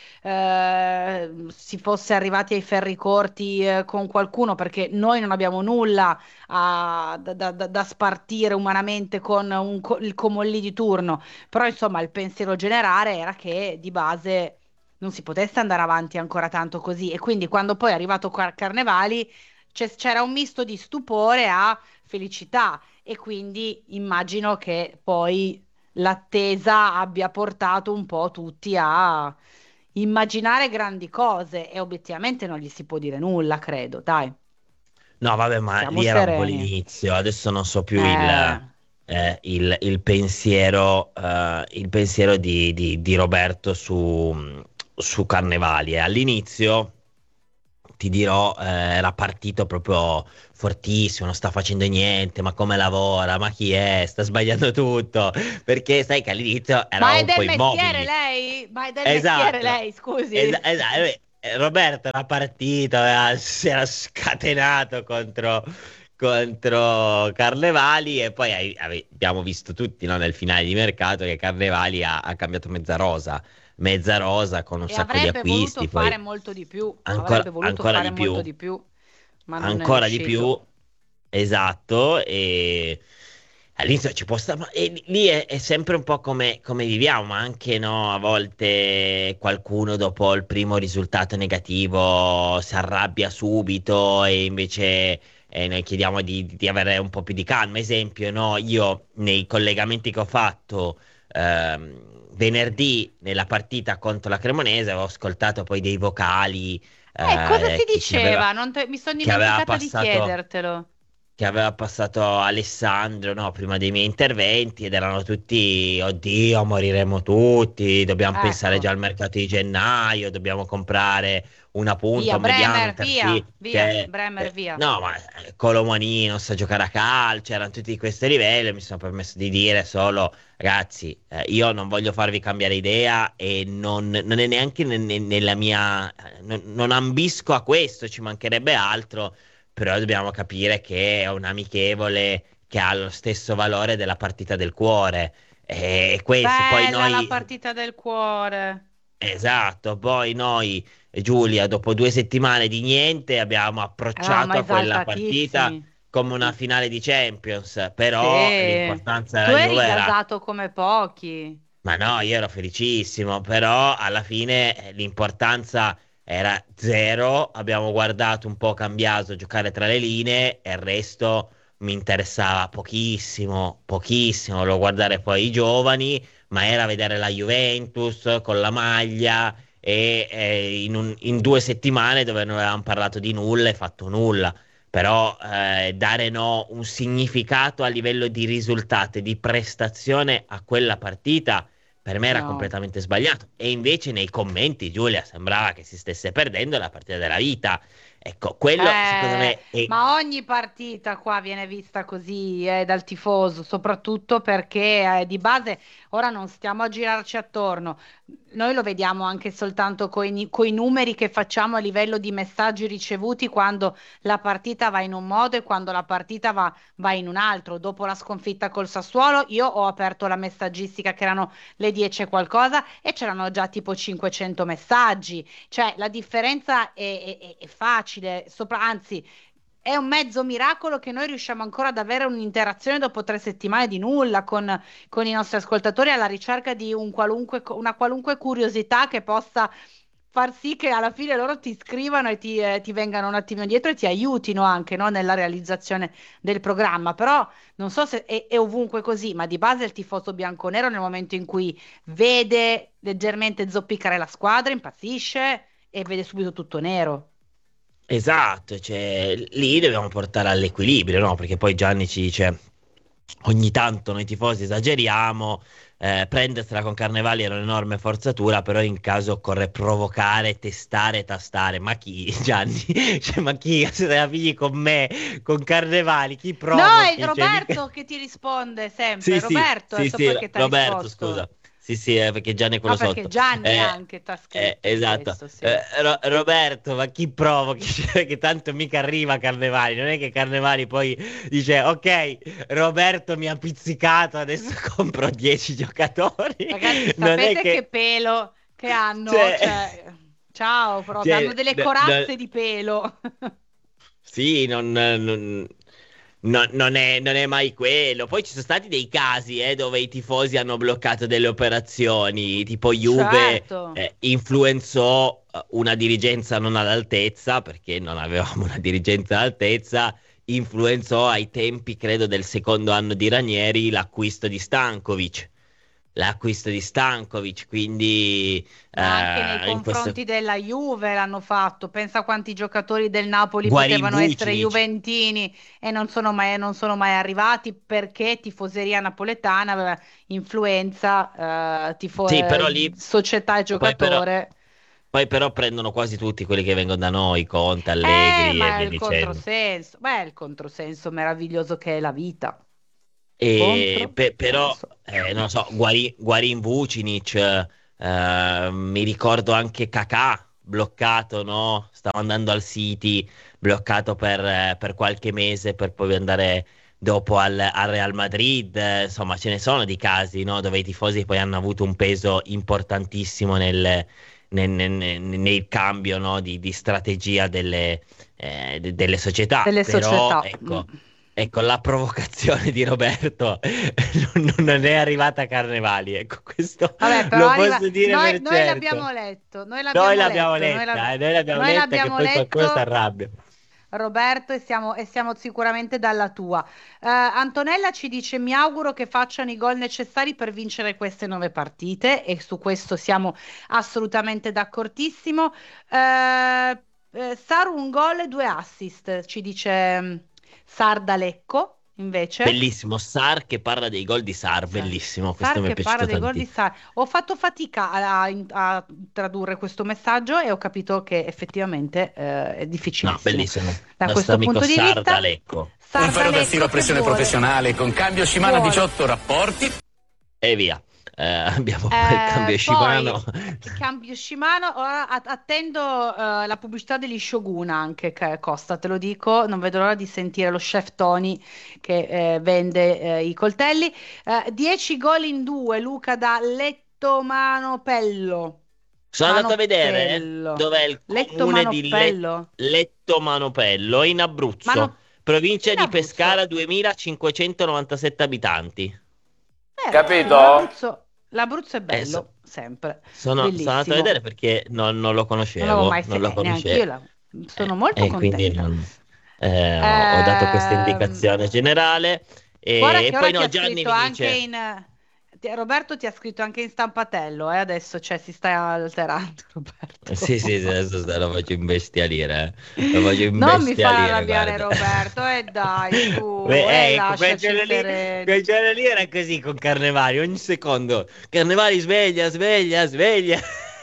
eh, si fosse arrivati ai ferri corti eh, con qualcuno, perché noi non abbiamo nulla a- da, da- da- da spartire umanamente con un co- il Comolli di turno, però insomma il pensiero generale era che di base non si potesse andare avanti ancora tanto così, e quindi quando poi è arrivato Car- Carnevali c'è- c'era un misto di stupore a felicità, e quindi immagino che poi l'attesa abbia portato un po' tutti a immaginare grandi cose, e obiettivamente non gli si può dire nulla, credo, dai. No, vabbè, ma Siamo lì era un po' sereni. l'inizio, adesso non so più Eh. il, eh, il, il pensiero, eh, il pensiero di, di- di Roberto su, su Carnevali. E all'inizio, ti dirò, eh, era partito proprio fortissimo, non sta facendo niente, ma come lavora, ma chi è, sta sbagliando tutto, perché sai che all'inizio Ma eravamo è un po' del mestiere immobili. lei? Ma è del Esatto. mestiere lei, scusi. Es- esatto, eh, eh, Roberto era partito, aveva- si era scatenato contro, contro Carnevali e poi hai- ave- abbiamo visto tutti, no, nel finale di mercato che Carnevali ha, ha cambiato mezza rosa, mezza rosa con un E sacco di avrebbe acquisti, voluto poi fare molto di più, ancora, avrebbe voluto ancora fare di più, molto di più, ma non è ancora di riuscito. più, esatto, e all'inizio ci può stare, ma e lì è, è sempre un po' come, come viviamo, ma anche no, a volte qualcuno dopo il primo risultato negativo si arrabbia subito e invece eh, noi chiediamo di, di avere un po' più di calma. Esempio, no, io nei collegamenti che ho fatto ehm, venerdì nella partita contro la Cremonese avevo ascoltato poi dei vocali Eh, cosa eh, si che ci aveva, diceva? Non te- Mi sono che aveva dimenticata di passato chiedertelo. che aveva passato Alessandro, no, prima dei miei interventi ed erano tutti, oddio, moriremo tutti, dobbiamo pensare Ecco, già al mercato di gennaio, dobbiamo comprare una punta, via, un mediano, Bremer, un via, terzino, via, che, Bremer, eh, via. no, ma eh, Colomani non sa giocare a calcio, erano tutti di questo livello e mi sono permesso di dire solo, ragazzi, eh, io non voglio farvi cambiare idea e non, non è neanche ne- ne- nella mia, eh, non, non ambisco a questo, ci mancherebbe altro, però dobbiamo capire che è un amichevole che ha lo stesso valore della partita del cuore. E questo, poi Bella la noi, partita del cuore. esatto, poi noi, Giulia, dopo due settimane di niente, abbiamo Eravamo approcciato a quella partita esaltatissimi. come una finale di Champions, però Sì, l'importanza tu della eri Juve era. gasato come pochi. Ma no, io ero felicissimo, però alla fine eh, l'importanza era zero. Abbiamo guardato un po' cambiato, giocare tra le linee e il resto mi interessava pochissimo, pochissimo. Volevo guardare poi i giovani, ma era vedere la Juventus con la maglia e eh, in, un- in due settimane dove non avevamo parlato di nulla e fatto nulla. Però eh, dare no, un significato a livello di risultato e di prestazione a quella partita per me era No. completamente sbagliato. E invece nei commenti, Giulia, sembrava che si stesse perdendo la partita della vita. Ecco, quello secondo Eh, me è. ma ogni partita qua viene vista così eh, dal tifoso, soprattutto perché eh, di base ora non stiamo a girarci attorno. Noi lo vediamo anche soltanto coi, coi numeri che facciamo a livello di messaggi ricevuti quando la partita va in un modo e quando la partita va, va in un altro. Dopo la sconfitta col Sassuolo, io ho aperto la messaggistica che erano le dieci e qualcosa e c'erano già tipo cinquecento messaggi. Cioè, la differenza è, è- è facile, sopra- anzi, è un mezzo miracolo che noi riusciamo ancora ad avere un'interazione dopo tre settimane di nulla con, con i nostri ascoltatori alla ricerca di un qualunque, una qualunque curiosità che possa far sì che alla fine loro ti scrivano e ti, eh, ti vengano un attimino dietro e ti aiutino anche, no, nella realizzazione del programma. Però non so se è, è ovunque così, ma di base il tifoso bianconero nel momento in cui vede leggermente zoppicare la squadra, impazzisce e vede subito tutto nero. Esatto, cioè, lì dobbiamo portare all'equilibrio, no? Perché poi Gianni ci dice, ogni tanto noi tifosi esageriamo, eh, prendersela con Carnevali era un'enorme forzatura, però in caso occorre provocare, testare, tastare. Ma chi, Gianni? Cioè, ma chi se la figli con me, con Carnevali? Chi No, provochi? è Cioè, Roberto mica- che ti risponde sempre. Sì, sì, Roberto, sì, adesso sì, poi che ti ha Roberto, risposto. scusa. Sì, sì, eh, perché Gianni è No, quello perché sotto. Gianni Eh, anche t'ha eh, scritto esatto. questo, sì. Eh, Ro- Roberto, ma chi provochi? Cioè, che tanto mica arriva Carnevali. Non è che Carnevali poi dice, ok, Roberto mi ha pizzicato, adesso compro dieci giocatori. Ragazzi, Non è sapete che... che. pelo che hanno? Cioè, Cioè, ciao, proprio, cioè, hanno delle no- corazze no- di pelo. sì, non, non- no- non è, non è mai quello. Poi ci sono stati dei casi eh, dove i tifosi hanno bloccato delle operazioni, tipo Juve Certo. eh, influenzò eh, una dirigenza non all'altezza, perché non avevamo una dirigenza all'altezza, influenzò ai tempi, credo, del secondo anno di Ranieri l'acquisto di Stankovic. l'acquisto di Stankovic, quindi Ma anche nei eh, in questo... confronti della Juve l'hanno fatto. Pensa quanti giocatori del Napoli Guarin potevano essere Vucinic. juventini e non sono mai, non sono mai arrivati perché tifoseria napoletana aveva influenza, eh, tifo- Sì, però eh, lì società e poi però, giocatore. poi però prendono quasi tutti quelli che vengono da noi, Conte, Eh, Allegri e ma è via il dicendo. controsenso. Beh, è il controsenso meraviglioso che è la vita. E pe- però, Controsenso. eh, non lo so, Guarin, Guarin Vucinic, eh, mi ricordo anche Kakà bloccato, no? Stava andando al City, bloccato per, eh, per qualche mese per poi andare dopo al, al Real Madrid. Eh, insomma, ce ne sono di casi, no? Dove i tifosi poi hanno avuto un peso importantissimo nel, nel, nel- nel- nel cambio, no? di, di strategia delle, eh, de- delle società. Delle Però, società. ecco. Mm. Ecco, la provocazione di Roberto non, non è arrivata a Carnevali, ecco, questo Vabbè, però lo arriva- posso dire noi, per noi certo. l'abbiamo letto, noi l'abbiamo Noi l'abbiamo letto, noi letta, l'ab- eh, noi l'abbiamo noi letta che l'abbiamo poi qualcuno si letto, arrabbia. Roberto, e siamo, e siamo sicuramente dalla tua. Eh, Antonella ci dice: mi auguro che facciano i gol necessari per vincere queste nove partite, e su questo siamo assolutamente d'accordissimo. Eh, eh, Sar un gol e due assist, ci dice mm, Sarda Lecco, invece. Bellissimo, Sar che parla dei gol di Sar, bellissimo, questo Sar mi è che parla piaciuto dei gol di tantissimo. Sar. Ho fatto fatica a, a- a tradurre questo messaggio e ho capito che effettivamente eh, è No, difficilissimo. bellissimo, Da nostro questo amico punto di Sarda vista, Lecco. Un Sarda ferro da stiro a Lecco che pressione vuole, professionale con cambio Shimano vuole. diciotto rapporti. E via. Eh, abbiamo Eh, poi il cambio poi Shimano. il cambio Shimano. Ora a- attendo eh, la pubblicità degli Shogun anche, che Costa, te lo dico, non vedo l'ora di sentire lo chef Tony che eh, vende eh, i coltelli. Eh, dieci gol in due, Luca da Lettomanopello. Sono andato a vedere Manopello. dov'è il Letto comune di Le- Manopello. Letto Manopello, in Abruzzo, Mano- provincia in di Abruzzo. Pescara, duemilacinquecentonovantasette abitanti. Eh, Capito? L'Abruzzo, l'Abruzzo è bello, Eh, so- sempre. Sono, sono andato a Bellissimo. vedere perché non, non lo Non conoscevo, l'avevo mai non lo sentito, neanche io conoscevo. la- sono molto E quindi contenta. non- eh, ho, ho dato questa Ehm, indicazione generale. E, Guarda che e ora poi ti no, ha Gianni scritto mi anche dice. in... ti- Roberto ti ha scritto anche in stampatello, eh, adesso, cioè si sta alterando, Roberto. Sì, sì, sì, adesso sta- lo faccio imbestialire. eh. Lo faccio Non mi far imbestialire, arrabbiare guarda. Roberto, e dai, su, Beh, e ecco, quel lasciaci giorno lì, sereni. quel giorno lì era così con Carnevali, ogni secondo. Carnevali sveglia, sveglia, sveglia.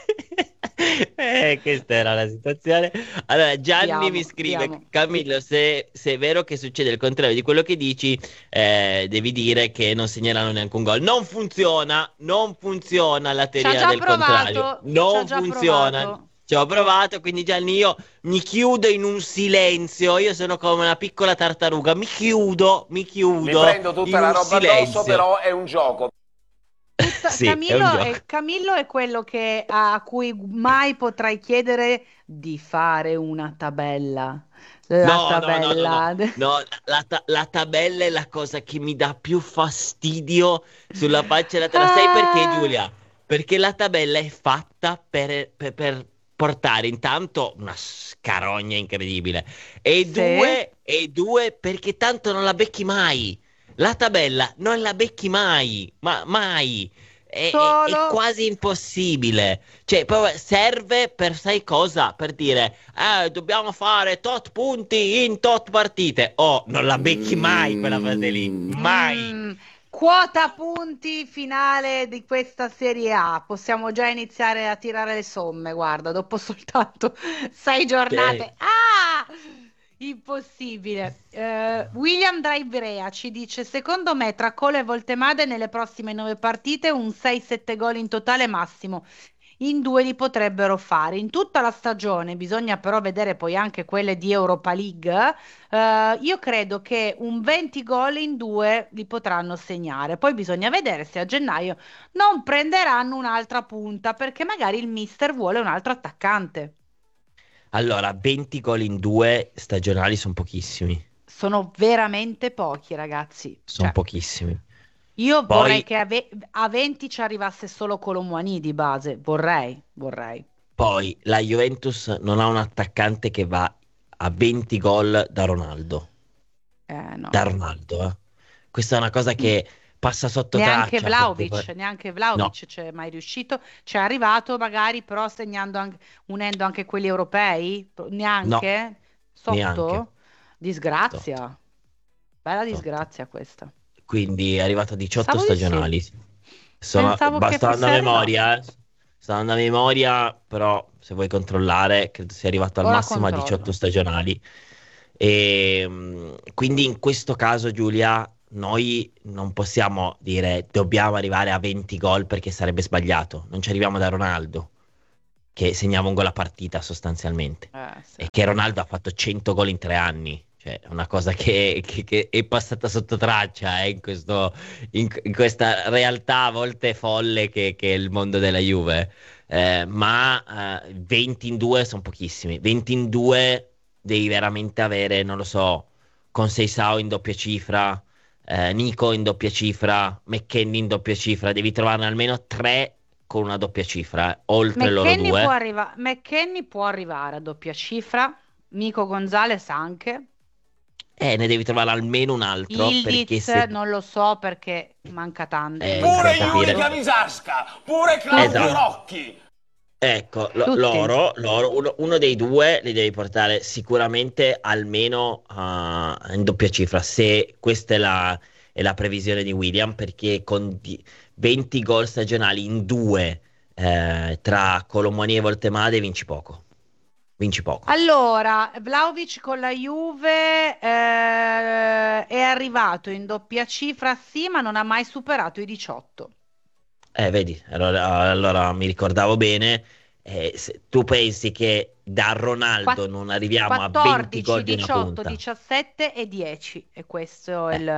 Eh, questa era la situazione. Allora, Gianni Andiamo, mi scrive: andiamo. Camillo, se, se è vero che succede il contrario di quello che dici, eh, devi dire che non segnalano neanche un gol. Non funziona, non funziona la Ci ha teoria già del contrario. provato, ci ha Non già funziona. provato. Ci ho provato, quindi Gianni, io mi chiudo in un silenzio. Io sono come una piccola tartaruga. Mi chiudo, mi Mi chiudo prendo in tutta la un roba silenzio. addosso, però è un gioco. Tutta- Sì, è un Camillo, gioco. è, Camillo è quello che, a cui mai potrai chiedere di fare una tabella. La No, no, no, no, tabella. no, no, la, ta- la tabella è la cosa che mi dà più fastidio sulla faccia della terra. Sai perché, Ah. Giulia? Perché la tabella è fatta per, per- per portare intanto una scarogna incredibile e Sì. due, e due perché tanto non la becchi mai. La tabella non la becchi mai, ma mai. È, è- è Solo- quasi impossibile. Cioè, proprio serve per sai cosa? Per dire, eh, dobbiamo fare tot punti in tot partite. Oh, non la becchi mai quella fase lì. Mai. Mm, quota punti finale di questa Serie A. Possiamo già iniziare a tirare le somme, guarda, dopo soltanto sei giornate. Ah! Impossibile. Eh, William da Ivrea ci dice: secondo me tra Colo e Voltemade nelle prossime nove partite un sei sette gol in totale massimo. In due li potrebbero fare in tutta la stagione, bisogna però vedere poi anche quelle di Europa League. Eh, io credo che un venti gol in due li potranno segnare. Poi bisogna vedere se a gennaio non prenderanno un'altra punta, perché magari il mister vuole un altro attaccante. Allora, venti gol in due stagionali sono pochissimi. Sono veramente pochi, ragazzi. Sono Cioè, pochissimi. io Poi- vorrei che a, ve- a venti ci arrivasse solo Colomboani di base. Vorrei, vorrei. Poi la Juventus non ha un attaccante che va a venti gol da Ronaldo. Eh, no. Da Ronaldo, eh. Questa è una cosa che passa sotto Neanche traccia. Vlahovic, perché- neanche Vlahovic c'è mai riuscito. C'è arrivato magari, però segnando anche, unendo anche quelli europei. No, Neanche? neanche. Sotto? Disgrazia. Sotto. Bella Sotto. disgrazia questa. Quindi è arrivato a diciotto Pensavo di sì. stagionali. Sono, Pensavo che basta fosse andare a arrivato. memoria, eh. Sta andando a memoria, però se vuoi controllare, credo sia arrivato al Ora massimo a controllo. diciotto stagionali. E mh, quindi in questo caso, Giulia, noi non possiamo dire dobbiamo arrivare a venti gol perché sarebbe sbagliato. Non ci arriviamo da Ronaldo, che segnava un gol a partita sostanzialmente. Eh, sì. E che Ronaldo ha fatto cento gol in tre anni. Cioè, è una cosa che, che- che è passata sotto traccia eh, in, questo, in, in questa realtà a volte folle che, che è il mondo della Juve. Eh, ma eh, venti in due sono pochissimi. venti in due devi veramente avere, non lo so, con Seisao in doppia cifra, eh, Nico in doppia cifra, McKennie in doppia cifra. Devi trovarne almeno tre con una doppia cifra, eh, oltre loro McKennie due. può, arriva- McKennie può arrivare a doppia cifra. Nico Gonzalez anche. Eh, ne devi trovare almeno un altro, perché Ildiz se... non lo so perché manca tanto. Eh, manca Pure per tanto. capire. Yuri Kamisarska, pure Claudio Esatto. Rocchi. Ecco, lo- Tutti. loro, loro- uno, uno dei due li devi portare sicuramente almeno ah, in doppia cifra, se questa è la, è la previsione di William, perché con di- venti gol stagionali in due eh, tra Colomoni e Voltemade vinci poco. Vinci poco. Allora, Vlahovic con la Juve eh, è arrivato in doppia cifra, sì, ma non ha mai superato i diciotto. Eh, vedi, allora, allora mi ricordavo bene. Eh, se tu pensi che da Ronaldo Quatt- non arriviamo a venti quattordici, gol di una diciotto, punta. diciassette e dieci. E questo è Eh, il...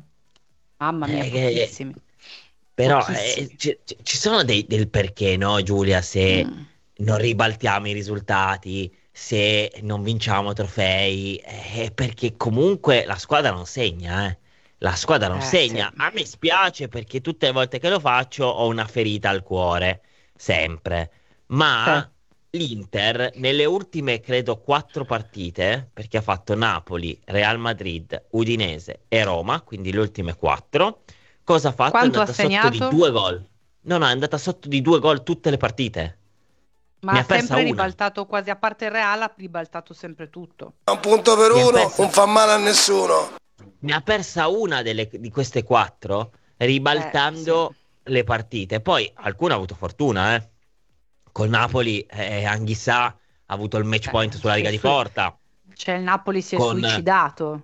Mamma mia, eh, che- pochissimi. Però Pochissimi. eh, ci, ci- ci sono dei, del perché, no, Giulia, se Mm. non ribaltiamo i risultati, se non vinciamo trofei, eh, perché comunque la squadra non segna, eh. La squadra non Eh, segna. sì. A me spiace perché tutte le volte che lo faccio ho una ferita al cuore, sempre. Ma l'Inter nelle ultime, credo, quattro partite, perché ha fatto Napoli, Real Madrid, Udinese e Roma, quindi le ultime quattro, cosa ha fatto? Quanto è ha andata sotto di segnato? due gol. No, no, è andata sotto di due gol tutte le partite. Ma Ne ha ha persa sempre una. ribaltato quasi, a parte il Real, ha ribaltato sempre tutto. Un punto per Ne ha uno persa, non fa male a nessuno. ne ha persa una delle- di queste quattro, Eh, sì. ribaltando le partite. Poi alcune ha avuto fortuna, eh. Col Napoli, eh, Anghissà ha avuto il match Eh, point sulla si è riga di sui- porta. Cioè il Napoli si è Con, suicidato.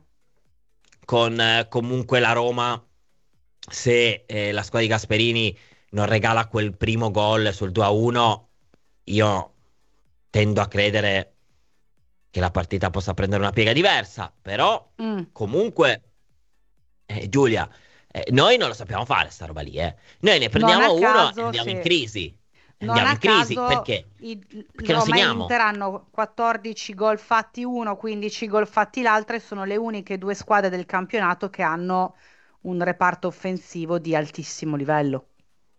con eh, comunque la Roma, se eh, la squadra di Gasperini non regala quel primo gol sul due a uno, io tendo a credere che la partita possa prendere una piega diversa. Però Mm. comunque, eh, Giulia, eh, noi non lo sappiamo fare sta roba lì, eh. Noi ne Non prendiamo a uno e caso, andiamo in sì. crisi. Non Andiamo a in crisi caso perché? i Perché non Roma e segniamo. Inter hanno quattordici gol fatti uno, quindici gol fatti l'altro e sono le uniche due squadre del campionato che hanno un reparto offensivo di altissimo livello.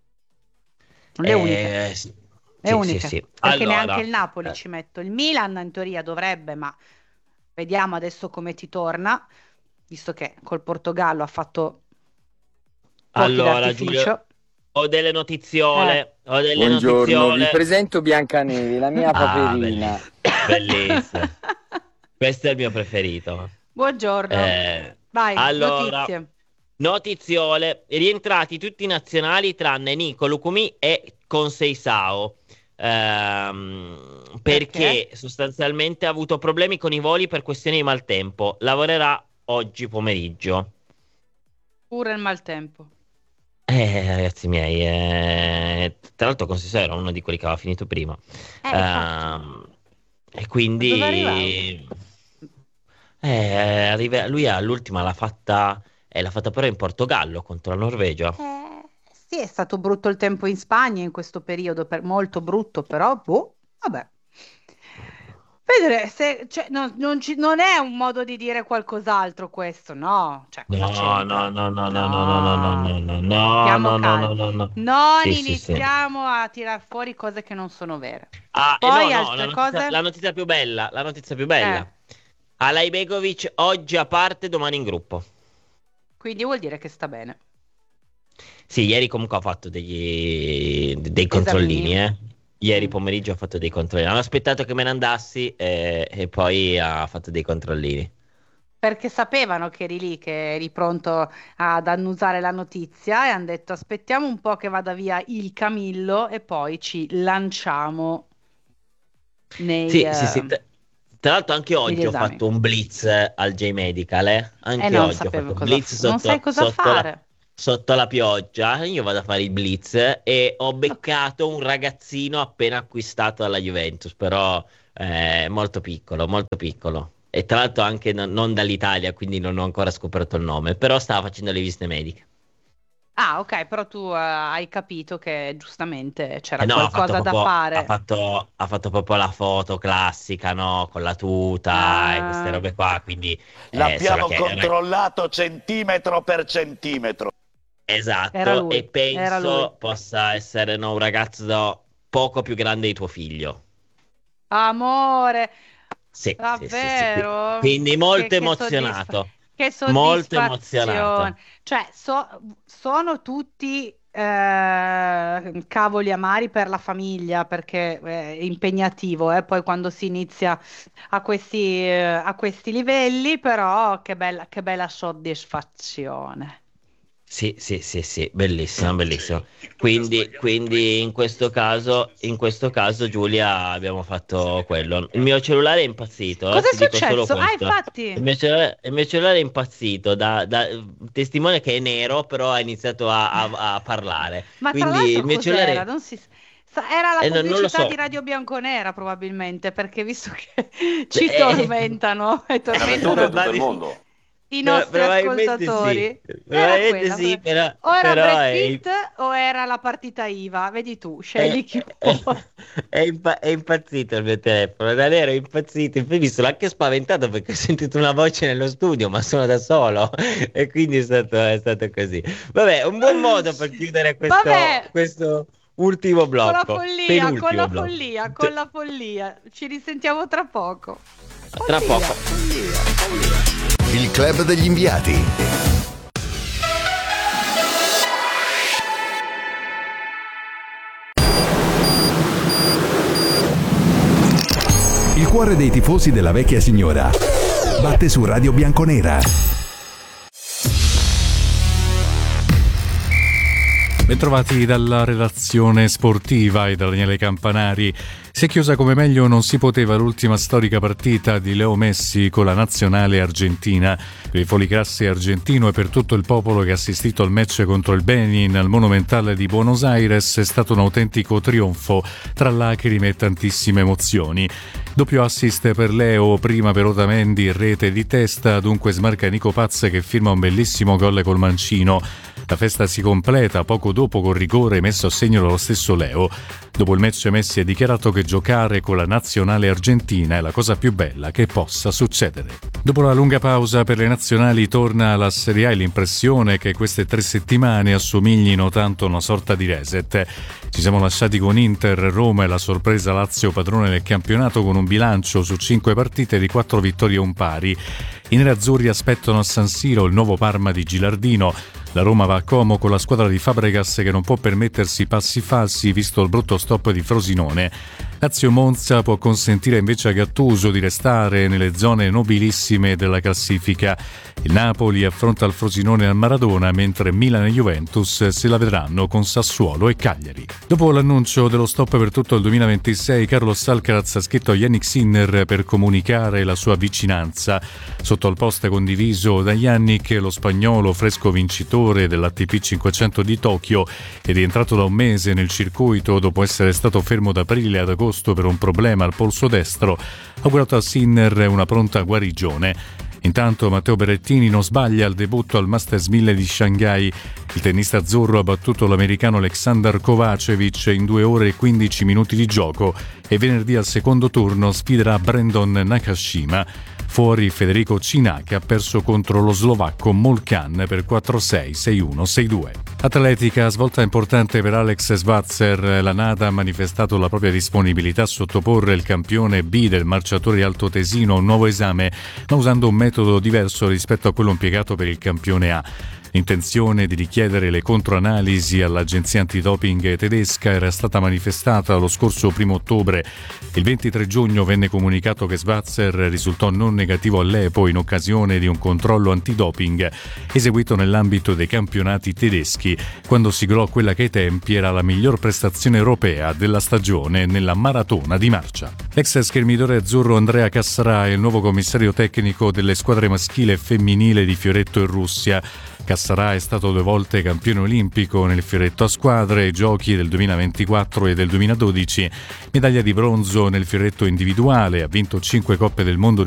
Le uniche. Eh, sì, Le sì, uniche. sì, sì. Perché Allora, neanche il Napoli eh, ci metto. Il Milan in teoria dovrebbe, ma vediamo adesso come ti torna, visto che col Portogallo ha fatto fuochi allora, Giulia, d'artificio. ho delle Eh, notiziole, ho delle Buongiorno, vi notiziole. presento Biancaneve, la mia Ah, paperina. bellissimo. Questo è il mio preferito. buongiorno. Eh, Vai, allora, notizie. notiziole, rientrati tutti i nazionali tranne Nico, Lucumi e Conceição. Ehm, perché Perché? sostanzialmente ha avuto problemi con i voli per questioni di maltempo. Lavorerà oggi pomeriggio. Pure il maltempo. Eh, ragazzi miei, eh, tra l'altro Conceição era uno di quelli che aveva finito prima. Eh, infatti. Ehm, e Da quindi dove arrivava? eh, arriva- lui all'ultima l'ha fatta, eh, l'ha fatta però in Portogallo contro la Norvegia. Eh, sì, è stato brutto il tempo in Spagna in questo periodo, per- molto brutto, però, boh, vabbè. Vedere se, cioè, no- non, ci- non è un modo di dire qualcos'altro questo, no? Cioè, cosa No, c'entra? no, no, no, no, no, no, no, no, No, no, no, stiamo no, no, no, calmi. no, no. Non Sì, sì, sì. iniziamo a tirar fuori cose che non sono vere. Ah, eh, Poi no, no, la altre notizia, cose? la notizia più bella, la notizia più bella. Eh, Alaibegovic oggi a parte, domani in gruppo. quindi vuol dire che sta bene. Sì, ieri comunque ho fatto degli, dei controllini, eh. Ieri pomeriggio ho fatto dei controllini. Hanno aspettato che me ne andassi e, e poi ha fatto dei controllini. Perché sapevano che eri lì, che eri pronto ad annusare la notizia e hanno detto aspettiamo un po' che vada via il Camillo e poi ci lanciamo nei, Sì, sì, sì. eh, Tra tra l'altro anche negli oggi ho esami. fatto un blitz al J-Medical, eh. Anche E non oggi ho sapevo fatto un cosa blitz f- non sai sotto, cosa sotto la, fare. sotto la pioggia. Io vado a fare il blitz e ho beccato un ragazzino appena acquistato dalla Juventus, però eh, molto piccolo, molto piccolo. E tra l'altro anche no- non dall'Italia, quindi non ho ancora scoperto il nome, però stava facendo le visite mediche. Ah, ok, però tu eh, hai capito che giustamente c'era Eh no, ha fatto qualcosa da proprio, ha fare. fatto, ha fatto proprio la foto classica, no? Con la tuta e queste Ah, robe qua, quindi eh, solo L'abbiamo che era- controllato centimetro per centimetro. era esatto, lui, e era lui. penso possa essere no, un ragazzo poco più grande di tuo figlio. Amore, Sì, sì, sì, sì. Qui- davvero? Quindi Che, molto che soddisfa- emozionato, che molto soddisfazione. emozionato. Cioè, so- sono tutti eh, cavoli amari per la famiglia perché è impegnativo, eh, poi quando si inizia a questi, eh, a questi livelli, però che bella, che bella soddisfazione. Sì, sì, sì, sì, bellissimo, bellissimo. Quindi, quindi in questo caso, in questo caso, Giulia, abbiamo fatto quello. Il mio cellulare è impazzito, eh, Cosa è ti dico solo successo? Ah, questo. infatti. Il mio cellulare, il mio cellulare è impazzito, da, da- testimone che è nero, però ha iniziato a, a- a parlare. Ma tra Quindi l'altro il mio cos'era? cellulare, Non si... sa- Era la eh, non, non lo pubblicità so. di Radio Bianconera probabilmente, perché visto che ci Eh, tormentano e L'avventura di tormentano tutto il probabil- mondo. i pro- nostri probabilmente ascoltatori, sì, era probabilmente quella. sì, però, O era però Brad è, Pitt o era la partita I V A, vedi tu, È, scegli chi è- vuoi. è impa- è impazzito il mio telefono, da nero è impazzito. Infatti mi sono anche spaventato perché ho sentito una voce nello studio, ma sono da solo e quindi è stato, è stato così. Vabbè, un buon modo per chiudere questo, Vabbè, questo ultimo con la blocco, follia, con penultimo la blocco. follia, con la follia. Ci risentiamo tra poco. Tra Follia, poco. follia, follia. Il club degli inviati. Il cuore dei tifosi della vecchia signora batte su Radio Bianconera. Bentrovati dalla redazione sportiva e da Daniele Campanari. Si è chiusa come meglio non si poteva l'ultima storica partita di Leo Messi con la nazionale argentina. Per il Foligrasse argentino e per tutto il popolo che ha assistito al match contro il Benin al Monumental di Buenos Aires è stato un autentico trionfo tra lacrime e tantissime emozioni. Doppio assist per Leo, prima per Otamendi, rete di testa, dunque smarca Nico Paz che firma un bellissimo gol col mancino. La festa si completa poco dopo con rigore messo a segno dallo stesso Leo. Dopo il match Messi ha dichiarato che giocare con la nazionale argentina è la cosa più bella che possa succedere. Dopo la lunga pausa per le nazionali torna alla Serie A e l'impressione che queste tre settimane assomiglino tanto a una sorta di reset. Ci siamo lasciati con Inter, Roma e la sorpresa Lazio padrone del campionato con un bilancio su cinque partite di quattro vittorie e un pari. I nerazzurri aspettano a San Siro il nuovo Parma di Gilardino. La Roma va a Como con la squadra di Fabregas che non può permettersi passi falsi visto il brutto stop di Frosinone. Lazio Monza può consentire invece a Gattuso di restare nelle zone nobilissime della classifica. Il Napoli affronta il Frosinone al Maradona mentre Milan e Juventus se la vedranno con Sassuolo e Cagliari. Dopo l'annuncio dello stop per tutto il duemilaventisei, Carlos Alcaraz ha scritto a Yannick Sinner per comunicare la sua vicinanza. Sotto al post condiviso da Yannick, lo spagnolo fresco vincitore dell'A T P cinquecento di Tokyo è rientrato da un mese nel circuito dopo essere stato fermo da aprile ad agosto per un problema al polso destro, ha augurato a Sinner una pronta guarigione. Intanto Matteo Berrettini non sbaglia al debutto al Masters mille di Shanghai. Il tennista azzurro ha battuto l'americano Aleksandar Kovacevic in due ore e quindici minuti di gioco e venerdì al secondo turno sfiderà Brandon Nakashima. Fuori Federico Cina che ha perso contro lo slovacco Molkan per quattro sei, sei uno, sei due. Atletica, svolta importante per Alex Schwarzer. La NADA ha manifestato la propria disponibilità a sottoporre il campione B del marciatore altoatesino a un nuovo esame, ma usando un metodo diverso rispetto a quello impiegato per il campione A. L'intenzione di dichiarare chiedere le controanalisi all'agenzia antidoping tedesca era stata manifestata lo scorso primo ottobre. Il ventitré giugno venne comunicato che Schwarzer risultò non negativo all'E P O in occasione di un controllo antidoping eseguito nell'ambito dei campionati tedeschi, quando siglò quella che ai tempi era la miglior prestazione europea della stagione nella maratona di marcia. L'ex schermidore azzurro Andrea Cassarà è il nuovo commissario tecnico delle squadre maschile e femminile di fioretto in Russia. Cassarà è stato due volte campione olimpico nel fioretto a squadre ai giochi del duemilaventiquattro e del duemiladodici, medaglia di bronzo nel fioretto individuale, ha vinto cinque coppe del mondo